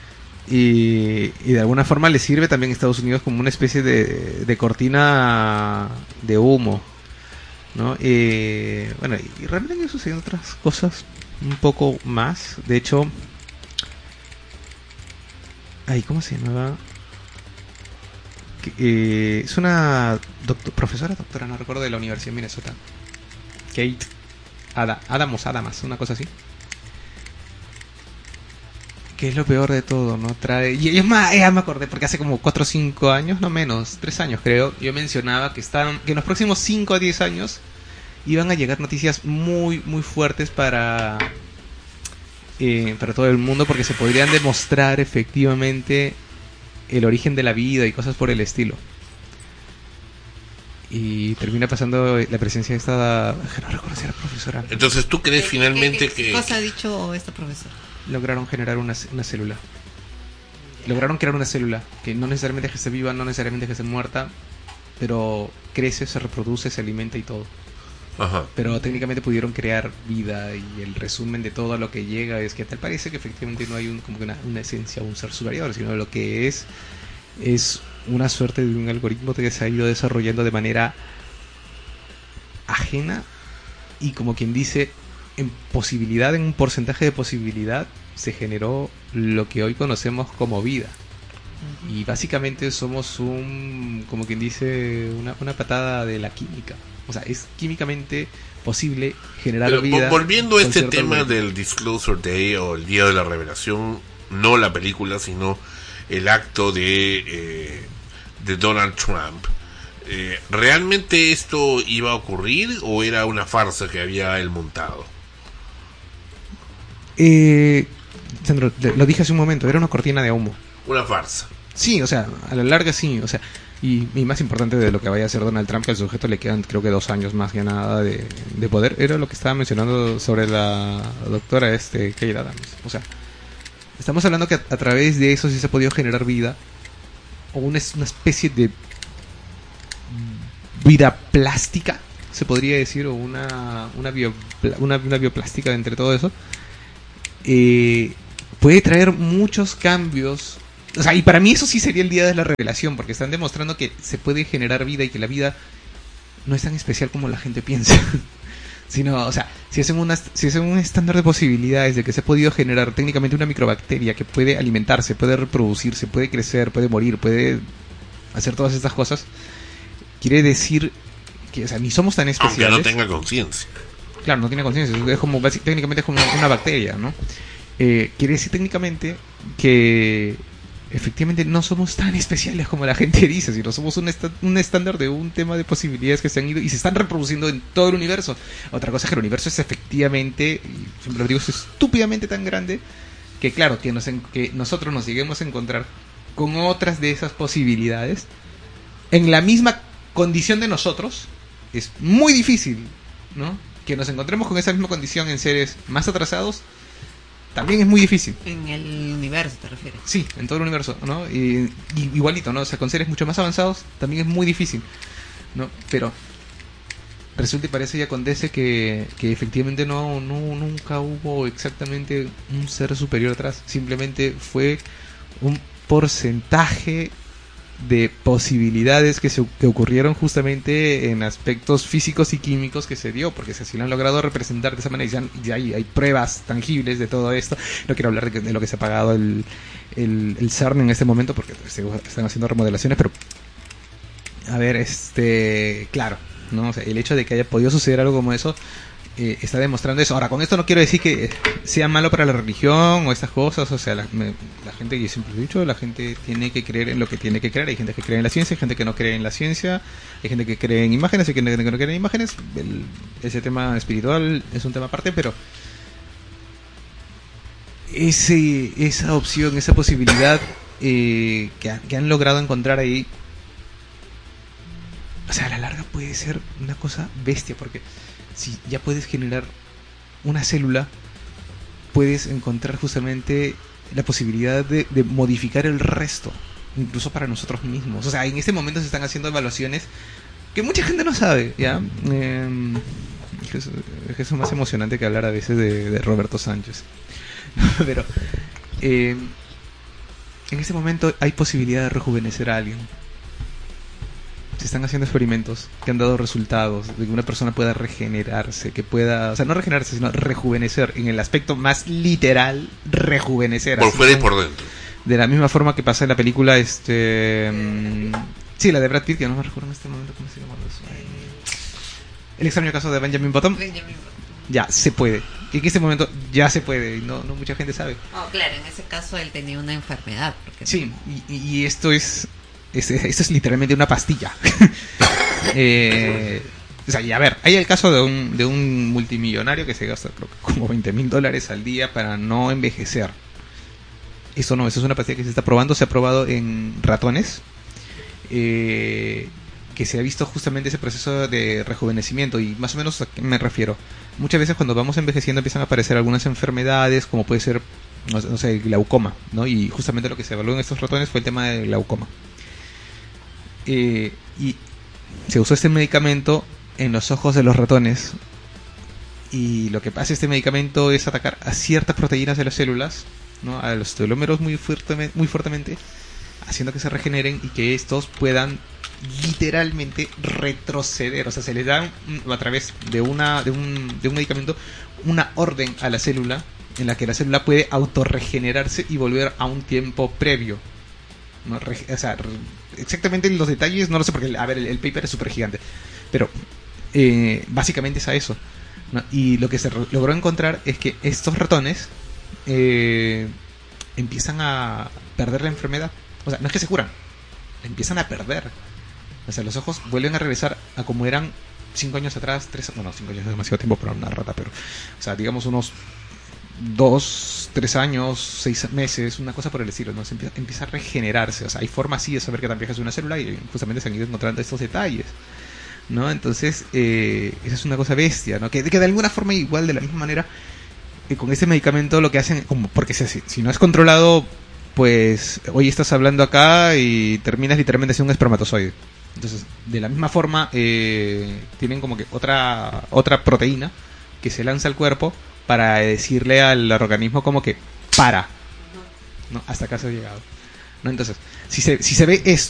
y, y de alguna forma le sirve también a Estados Unidos como una especie de, de cortina de humo, ¿no? Eh, bueno, y realmente han sucedido otras cosas un poco más. De hecho, ay, ¿cómo se llamaba? Que, eh, es una doctor, profesora, doctora, no recuerdo, de la Universidad de Minnesota, Kate Ada, Adamos, Adamas, una cosa así. Que es lo peor de todo, ¿no? Trae... Y es más, ya me acordé, porque hace como cuatro o cinco años, no menos, tres años creo, yo mencionaba que estaban, que en los próximos cinco a diez años iban a llegar noticias muy, muy fuertes para, eh, para todo el mundo, porque se podrían demostrar efectivamente el origen de la vida y cosas por el estilo. Y termina pasando la presencia de esta... No recuerdo si era profesora. Entonces, ¿tú crees ¿Qué, finalmente qué, qué, que... ¿Qué cosa ha dicho esta profesora? Lograron generar una, una célula. Lograron crear una célula que no necesariamente es que esté viva, no necesariamente es que esté muerta, pero crece, se reproduce, se alimenta y todo. Ajá. Pero técnicamente pudieron crear vida, y el resumen de todo lo que llega es que tal parece que efectivamente no hay un, como que una, una esencia o un ser superior, sino lo que es es una suerte de un algoritmo que se ha ido desarrollando de manera ajena y, como quien dice, en posibilidad, en un porcentaje de posibilidad, se generó lo que hoy conocemos como vida. Y básicamente somos un, como quien dice, una, una patada de la química. O sea, es químicamente posible generar Pero, vida. Volviendo a este tema algoritmo. del Disclosure Day o el Día de la Revelación, no la película, sino el acto de, eh, de Donald Trump. Eh, ¿Realmente esto iba a ocurrir o era una farsa que había él montado? Eh, Sandro, lo dije hace un momento, era una cortina de humo. Una farsa. Sí, o sea, a la larga sí, o sea, y, y más importante de lo que vaya a hacer Donald Trump, que al sujeto le quedan creo que dos años más que nada de, de poder, era lo que estaba mencionando sobre la doctora este Kate Adams. O sea, estamos hablando que a, a través de eso sí se ha podido generar vida, o una, una especie de vida plástica, se podría decir, o una una, bio, una, una bioplástica entre todo eso, eh, puede traer muchos cambios. O sea, y para mí eso sí sería el día de la revelación, porque están demostrando que se puede generar vida y que la vida no es tan especial como la gente piensa. Sino, o sea, si hacen, una, si hacen un estándar de posibilidades de que se ha podido generar técnicamente una microbacteria que puede alimentarse, puede reproducirse, puede crecer, puede morir, puede hacer todas estas cosas, quiere decir que, o sea, ni somos tan especiales. Aunque no tenga conciencia. Claro, no tiene conciencia, es como, técnicamente es como una bacteria, ¿no? Eh, quiere decir técnicamente que efectivamente no somos tan especiales como la gente dice, sino somos un, est- un estándar de un tema de posibilidades que se han ido y se están reproduciendo en todo el universo. Otra cosa es que el universo es efectivamente, y siempre lo digo, es estúpidamente tan grande que claro, que, nos en- que nosotros nos lleguemos a encontrar con otras de esas posibilidades en la misma condición de nosotros es muy difícil, ¿no? Que nos encontremos con esa misma condición en seres más atrasados también es muy difícil. En el universo, ¿te refieres? Sí, en todo el universo, ¿no? Y, y igualito, ¿no? O sea, con seres mucho más avanzados también es muy difícil, ¿no? Pero resulta y parece y acontece que, que efectivamente no, no nunca hubo exactamente un ser superior atrás. Simplemente fue un porcentaje de posibilidades que se que ocurrieron justamente en aspectos físicos y químicos que se dio, porque si así lo han logrado representar de esa manera, y ya, ya hay, hay pruebas tangibles de todo esto. No quiero hablar de, que, de lo que se ha pagado el, el, el CERN en este momento, porque se, están haciendo remodelaciones, pero a ver, este claro, ¿no? O sea, el hecho de que haya podido suceder algo como eso eh, está demostrando eso. Ahora, con esto no quiero decir que sea malo para la religión o estas cosas. O sea, la, me, la gente, yo siempre he dicho, la gente tiene que creer en lo que tiene que creer. Hay gente que cree en la ciencia, hay gente que no cree en la ciencia, hay gente que cree en imágenes, hay gente que no cree en imágenes. El, ese tema espiritual es un tema aparte, pero ese esa opción, esa posibilidad eh, que, que han logrado encontrar ahí, o sea, a la larga puede ser una cosa bestia, porque si ya puedes generar una célula, puedes encontrar justamente la posibilidad de, de modificar el resto, incluso para nosotros mismos. O sea, en este momento se están haciendo evaluaciones que mucha gente no sabe, ¿ya? Eh, es, es eso más emocionante que hablar a veces de, de Roberto Sánchez. Pero eh, en este momento hay posibilidad de rejuvenecer a alguien. Se están haciendo experimentos que han dado resultados de que una persona pueda regenerarse, que pueda, o sea, no regenerarse, sino rejuvenecer, en el aspecto más literal, rejuvenecer. Por fuera y por dentro. De la misma forma que pasa en la película, este... Um, sí, la de Brad Pitt, que no me recuerdo en este momento cómo se llama. El extraño caso de Benjamin Button. Benjamin Button. Ya, se puede. Y en este momento ya se puede, y no, no mucha gente sabe. Oh, claro, en ese caso él tenía una enfermedad. Porque sí, y, y esto es... Esto es literalmente una pastilla. eh, o sea, y a ver, hay el caso de un, de un multimillonario que se gasta creo que como veinte mil dólares al día para no envejecer. Eso no, eso es una pastilla que se está probando. Se ha probado en ratones. Eh, que se ha visto justamente ese proceso de rejuvenecimiento. Y más o menos a qué me refiero. Muchas veces cuando vamos envejeciendo empiezan a aparecer algunas enfermedades, como puede ser, no, no sé, glaucoma, ¿no? Y justamente lo que se evaluó en estos ratones fue el tema del glaucoma. Eh, y se usó este medicamento en los ojos de los ratones, y lo que pasa este medicamento es atacar a ciertas proteínas de las células, ¿no? A los telómeros muy fuertemente, muy fuertemente, haciendo que se regeneren y que estos puedan literalmente retroceder. O sea, se les da a través de una de un, de un medicamento una orden a la célula en la que la célula puede autorregenerarse y volver a un tiempo previo, ¿no? Re, o sea, re, exactamente los detalles no lo sé porque, a ver, el, el paper es súper gigante, pero eh, básicamente es a eso, ¿no? Y lo que se re, logró encontrar es que estos ratones eh, empiezan a perder la enfermedad. O sea, no es que se curan, empiezan a perder. O sea, los ojos vuelven a regresar a como eran cinco años atrás, tres, bueno, cinco años es demasiado tiempo para una rata, pero, o sea, digamos unos dos, tres años, seis meses, una cosa por el estilo, ¿no? Se empieza, empieza a regenerarse. O sea, hay forma así de saber que tan vieja es una célula y justamente se han ido encontrando estos detalles, ¿no? Entonces, eh, esa es una cosa bestia, ¿no? Que, que de alguna forma, igual, de la misma manera, eh, con este medicamento lo que hacen, como porque si, si no es controlado, pues hoy estás hablando acá y terminas literalmente siendo un espermatozoide. Entonces, de la misma forma, eh, tienen como que otra otra proteína que se lanza al cuerpo para decirle al organismo como que para, ¿no? Hasta acá se ha llegado, ¿no? Entonces, si se, si se ve esto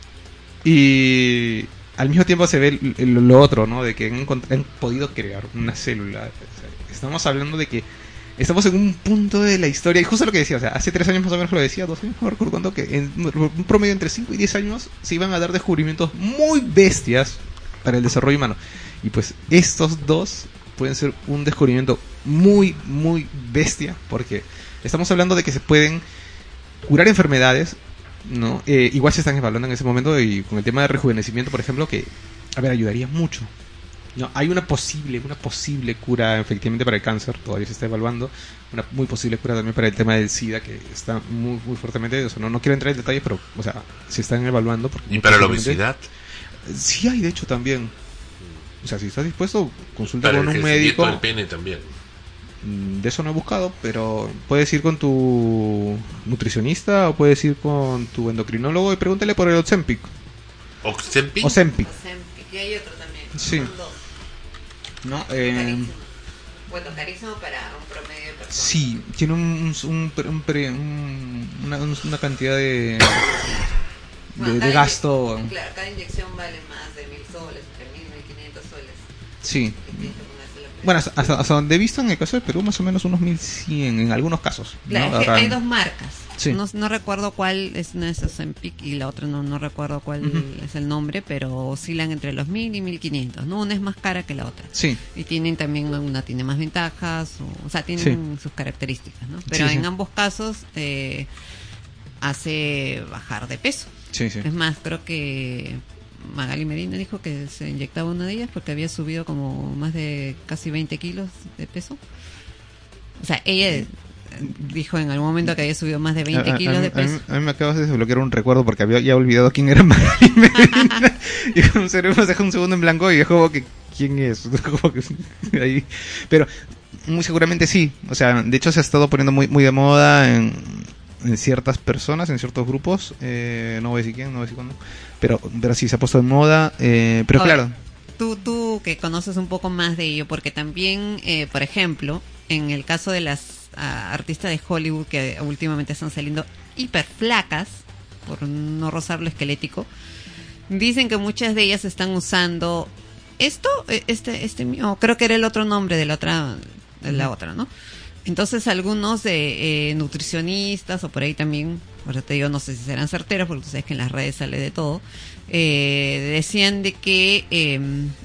y al mismo tiempo se ve el, el, lo otro, ¿no? De que han, han podido crear una célula. Estamos hablando de que estamos en un punto de la historia, y justo lo que decía, o sea, hace tres años más o menos lo decía, dos años, no recuerdo cuánto, que en un promedio entre cinco y diez años se iban a dar descubrimientos muy bestias para el desarrollo humano. Y pues estos dos pueden ser un descubrimiento muy, muy bestia, porque estamos hablando de que se pueden curar enfermedades, ¿no? Eh, igual se están evaluando en ese momento, y con el tema de rejuvenecimiento, por ejemplo, que, a ver, ayudaría mucho. No, hay una posible, una posible cura efectivamente para el cáncer, todavía se está evaluando, una muy posible cura también para el tema del SIDA, que está muy muy fuertemente, o sea, no, no quiero entrar en detalles, pero, o sea, se están evaluando. Porque ¿y para la obesidad? Sí hay, de hecho, también. O sea, si estás dispuesto, consulta para con el un médico. Para el pene también. De eso no he buscado, pero puedes ir con tu nutricionista o puedes ir con tu endocrinólogo y pregúntale por el Ozempic. ¿Ozempic? Ozempic. Ozempic. Y hay otro también. Sí. No, eh, carísimo. Bueno, carísimo para un promedio de personas. Sí, tiene un, un, un, un, pre, un una, una cantidad de, bueno, de, de gasto. Claro, cada inyección vale más de mil soles, entre mil y mil quinientos soles. Sí. Bueno, hasta, hasta, hasta donde he visto en el caso de Perú, más o menos unos mil cien en algunos casos. Claro, ¿no? es que hay dos marcas. Sí. No, no recuerdo cuál es una de esas en Ozempic y la otra no no recuerdo cuál uh-huh. es el nombre, pero oscilan entre los mil y mil quinientos, ¿no? Una es más cara que la otra. Sí. Y tienen también, una tiene más ventajas, o, o sea, tienen sí. sus características, ¿no? Pero sí, en sí. ambos casos eh, hace bajar de peso. Sí, sí. Es más, creo que Magali Medina dijo que se inyectaba una de ellas porque había subido como más de casi veinte kilos de peso. O sea, ella dijo en algún momento que había subido más de veinte a, kilos a, de peso. A mí, a mí me acabas de desbloquear un recuerdo porque había ya olvidado quién era Magali Medina. Y un cerebro se dejó un segundo en blanco y dijo que quién es. Como que, ahí. Pero muy seguramente sí. O sea, de hecho se ha estado poniendo muy muy de moda en, en ciertas personas, en ciertos grupos. Eh, no voy a decir quién, no voy a decir cuándo. Pero, pero sí, se ha puesto de moda, eh, pero Ahora, claro. Tú, tú que conoces un poco más de ello, porque también, eh, por ejemplo, en el caso de las uh, artistas de Hollywood que últimamente están saliendo hiper flacas, por no rozar lo esquelético, dicen que muchas de ellas están usando esto, este, este, oh, creo que era el otro nombre de la otra, de la otra, ¿no? Entonces algunos de, eh, nutricionistas o por ahí también, por eso te digo, no sé si serán certeros, porque tú sabes que en las redes sale de todo, eh, decían de que, eh,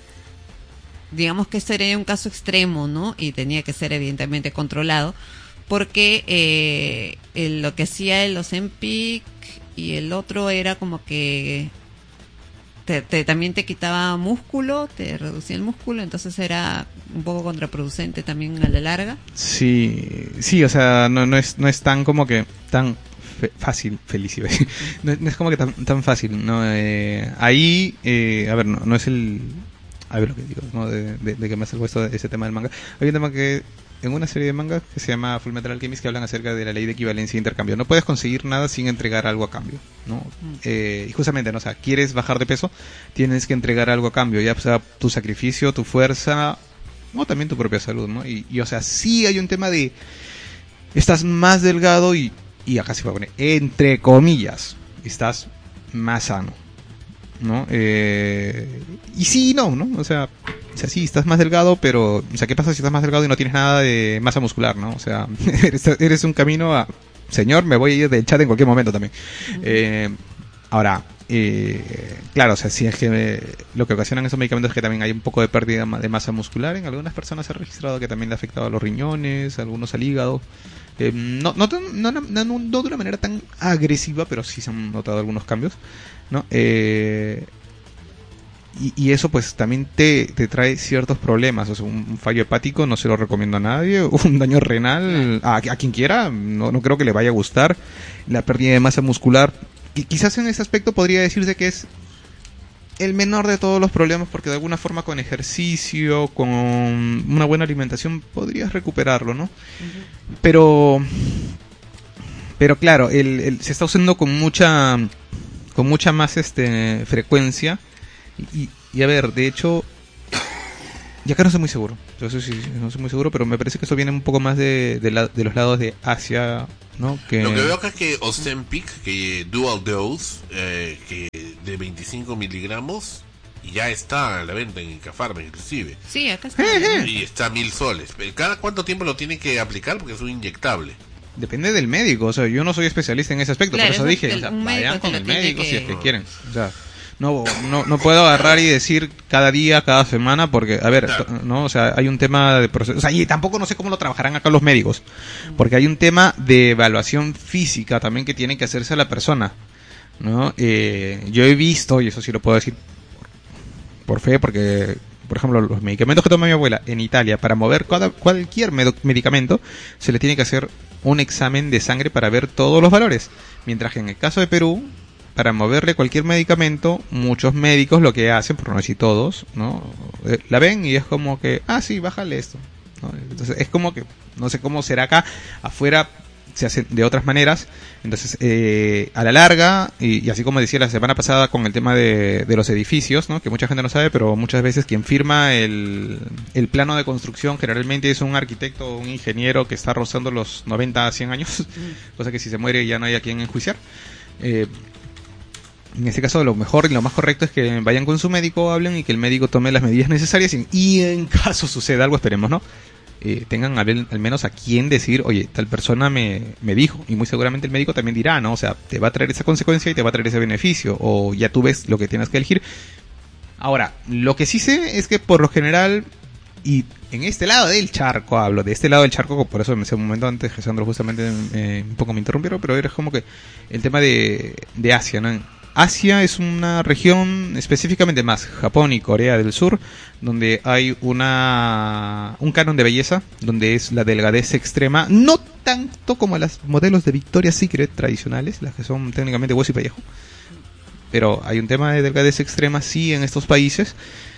digamos que este era un caso extremo, ¿no? Y tenía que ser evidentemente controlado, porque eh, el, lo que hacía el Ozempic y el otro era como que te, te, también te quitaba músculo, te reducía el músculo, entonces era un poco contraproducente también a la larga. Sí, sí, o sea, no, no es no es tan como que tan fe, fácil, feliz, no, no es como que tan, tan fácil, no eh, ahí, eh, a ver, no, no es el, a ver lo que digo, ¿no? de, de, de que me hace el puesto ese tema del manga. Hay un tema que en una serie de mangas que se llama Fullmetal Alchemist que hablan acerca de la ley de equivalencia e intercambio. No puedes conseguir nada sin entregar algo a cambio, ¿no? Mm. Eh, y justamente, ¿no? O sea, quieres bajar de peso, tienes que entregar algo a cambio, ya sea tu sacrificio, tu fuerza, o también tu propia salud, ¿no? Y, y o sea, sí hay un tema de estás más delgado y, y acá se va a poner, entre comillas, estás más sano, ¿no? Eh, y sí, no, ¿no? O sea, o sea, sí, estás más delgado, pero, o sea, ¿qué pasa si estás más delgado y no tienes nada de masa muscular, ¿no? O sea, eres, eres un camino a, señor, me voy a ir del chat en cualquier momento también. Eh, ahora, eh, claro, o sea, si es que eh, lo que ocasionan esos medicamentos es que también hay un poco de pérdida de masa muscular. En algunas personas se ha registrado que también le ha afectado a los riñones, algunos al hígado. Eh, no, no, no, no, no, no de una manera tan agresiva, pero sí se han notado algunos cambios, ¿no? Eh, y, y eso pues también te, te trae ciertos problemas. O sea, un, un fallo hepático no se lo recomiendo a nadie, un daño renal a, a quien quiera, no, no creo que le vaya a gustar. La pérdida de masa muscular, y quizás en ese aspecto podría decirse que es el menor de todos los problemas, porque de alguna forma con ejercicio, con una buena alimentación podrías recuperarlo, ¿no? Uh-huh. Pero pero claro, el, el, se está usando con mucha con mucha más este frecuencia. Y, y, y a ver, de hecho, y acá no estoy muy seguro. Yo sé, sí, no estoy muy seguro, pero me parece que eso viene un poco más de, de, la, de los lados de Asia, ¿no? Que... Lo que veo acá es que Ozempic, que Dual Dose, eh, que de veinticinco miligramos, ya está a la venta en Incafarma, inclusive. Sí, acá está. Y está a mil soles. ¿Cada cuánto tiempo lo tienen que aplicar? Porque es un inyectable. Depende del médico, o sea, yo no soy especialista en ese aspecto, Claro, por eso dije, el, o sea, un vayan con el médico que... si es que quieren, o sea, no, no, no puedo agarrar y decir cada día, cada semana, porque, a ver, claro. no, o sea, hay un tema de proceso, o sea, y tampoco no sé cómo lo trabajarán acá los médicos, porque hay un tema de evaluación física también que tiene que hacerse a la persona, ¿no? Eh, yo he visto, y eso sí lo puedo decir por, por fe, porque... Por ejemplo, los medicamentos que toma mi abuela en Italia, para mover cada, cualquier med- medicamento, se le tiene que hacer un examen de sangre para ver todos los valores. Mientras que en el caso de Perú, para moverle cualquier medicamento, muchos médicos lo que hacen, por no decir todos, ¿no? Eh, la ven y es como que, ah, sí, bájale esto, ¿no? Entonces es como que, no sé cómo será acá, afuera se hacen de otras maneras. Entonces, eh, a la larga, y, y así como decía la semana pasada con el tema de, de los edificios, ¿no? Que mucha gente no sabe, pero muchas veces quien firma el, el plano de construcción generalmente es un arquitecto o un ingeniero que está rozando los noventa a cien años, mm. cosa que si se muere ya no hay a quien enjuiciar. Eh, en este caso, lo mejor y lo más correcto es que vayan con su médico, hablen y que el médico tome las medidas necesarias y, y en caso suceda algo, esperemos, ¿no? Eh, tengan al, al menos a quien decir, oye, tal persona me, me dijo, y muy seguramente el médico también dirá, ¿no? O sea, te va a traer esa consecuencia y te va a traer ese beneficio, o ya tú ves lo que tienes que elegir. Ahora, lo que sí sé es que por lo general, y en este lado del charco hablo, de este lado del charco, por eso me sé un momento antes, Sandro justamente eh, un poco me interrumpieron, pero era como que el tema de, de Asia, ¿no? Asia es una región, específicamente más Japón y Corea del Sur, donde hay una un canon de belleza, donde es la delgadez extrema, no tanto como las modelos de Victoria's Secret tradicionales, las que son técnicamente hueso y pellejo, pero hay un tema de delgadez extrema sí en estos países,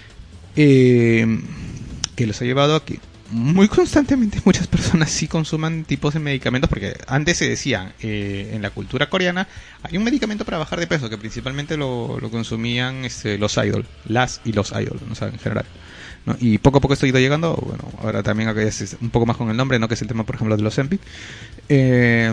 eh, que los ha llevado a que muy constantemente muchas personas sí consuman tipos de medicamentos, porque antes se decía eh, en la cultura coreana hay un medicamento para bajar de peso que principalmente lo, lo consumían este, los idol, las y los idol, ¿no? O sea, en general, ¿no? Y poco a poco esto ha ido llegando, bueno, ahora también acá es un poco más con el nombre, ¿no? Que es el tema, por ejemplo, de los Ozempic, eh,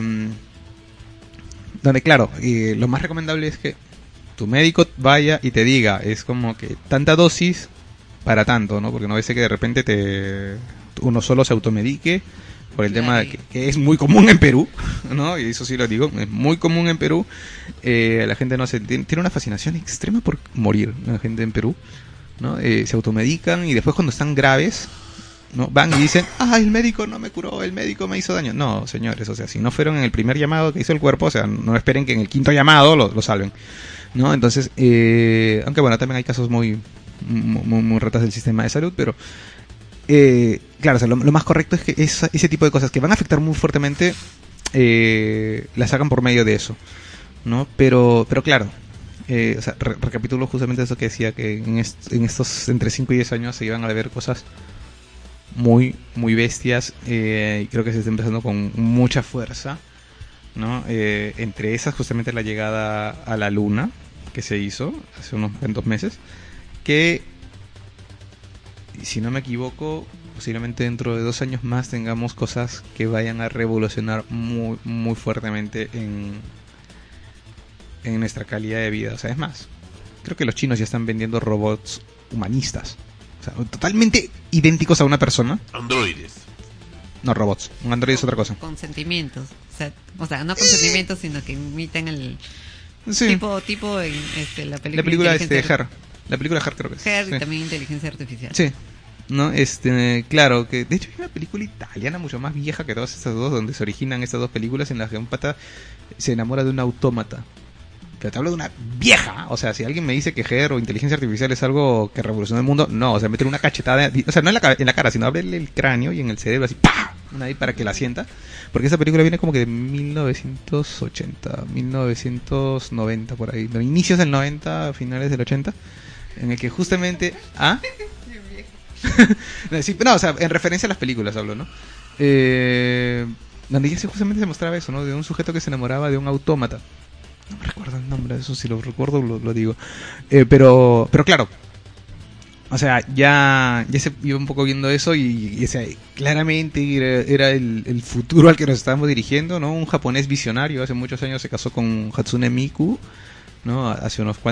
donde claro, eh, lo más recomendable es que tu médico vaya y te diga, es como que tanta dosis para tanto, ¿no? Porque no ves que de repente te uno solo se automedique por el claro. tema de que, que es muy común en Perú, ¿no? Y eso sí lo digo, es muy común en Perú. Eh, la gente no se tiene, tiene una fascinación extrema por morir, la gente en Perú, ¿no? Eh, se automedican y después cuando están graves, ¿no? Van y dicen, ah, el médico no me curó, el médico me hizo daño. No, señores, o sea, si no fueron en el primer llamado que hizo el cuerpo, o sea, no esperen que en el quinto llamado lo, lo salven, ¿no? Entonces, eh, aunque bueno, también hay casos muy muy, muy ratas del sistema de salud, pero eh, claro, o sea, lo, lo más correcto es que esa, ese tipo de cosas que van a afectar muy fuertemente eh, las hagan por medio de eso, ¿no? Pero, pero claro, eh, o sea, re recapitulo justamente eso que decía, que en, est en estos entre cinco y diez años se iban a ver cosas muy, muy bestias, eh, y creo que se está empezando con mucha fuerza, ¿no? Eh, entre esas justamente la llegada a la luna que se hizo hace unos cuantos meses, que si no me equivoco posiblemente dentro de dos años más tengamos cosas que vayan a revolucionar muy muy fuertemente en en nuestra calidad de vida. O sea, es más, creo que los chinos ya están vendiendo robots humanistas, o sea, totalmente idénticos a una persona. Androides. No, robots. Un androide es otra cosa. Con sentimientos. O sea, o sea no con sentimientos, sino que imitan el sí. tipo tipo en este, la película. La película este, Her. La película Her creo que es. Her sí. Y también inteligencia artificial. Sí. No, este, claro, que de hecho hay una película italiana mucho más vieja que todas estas dos, donde se originan estas dos películas en las que un pata se enamora de un autómata. Pero te hablo de una vieja, o sea, si alguien me dice que Her o inteligencia artificial es algo que revolucionó el mundo, no, o sea, meter una cachetada, o sea, no en la, en la cara, sino abrirle el cráneo y en el cerebro así, ¡pah! Una ahí para que la sienta, porque esa película viene como que de mil novecientos ochenta, mil novecientos noventa por ahí, de inicios del noventa, finales del ochenta, en el que justamente, ¿ah? Sí, no, o sea, en referencia a las películas hablo, ¿no? Eh, donde ya justamente se mostraba eso, ¿no? De un sujeto que se enamoraba de un autómata. no me recuerdo el nombre, eso si lo recuerdo lo, lo digo. Eh, pero, pero claro, o sea, ya, ya se iba un poco viendo eso y, y o sea, claramente era, era el, el futuro al que nos estábamos dirigiendo, ¿no? Un japonés visionario, hace muchos años se casó con Hatsune Miku, ¿no? Hace unos cuantos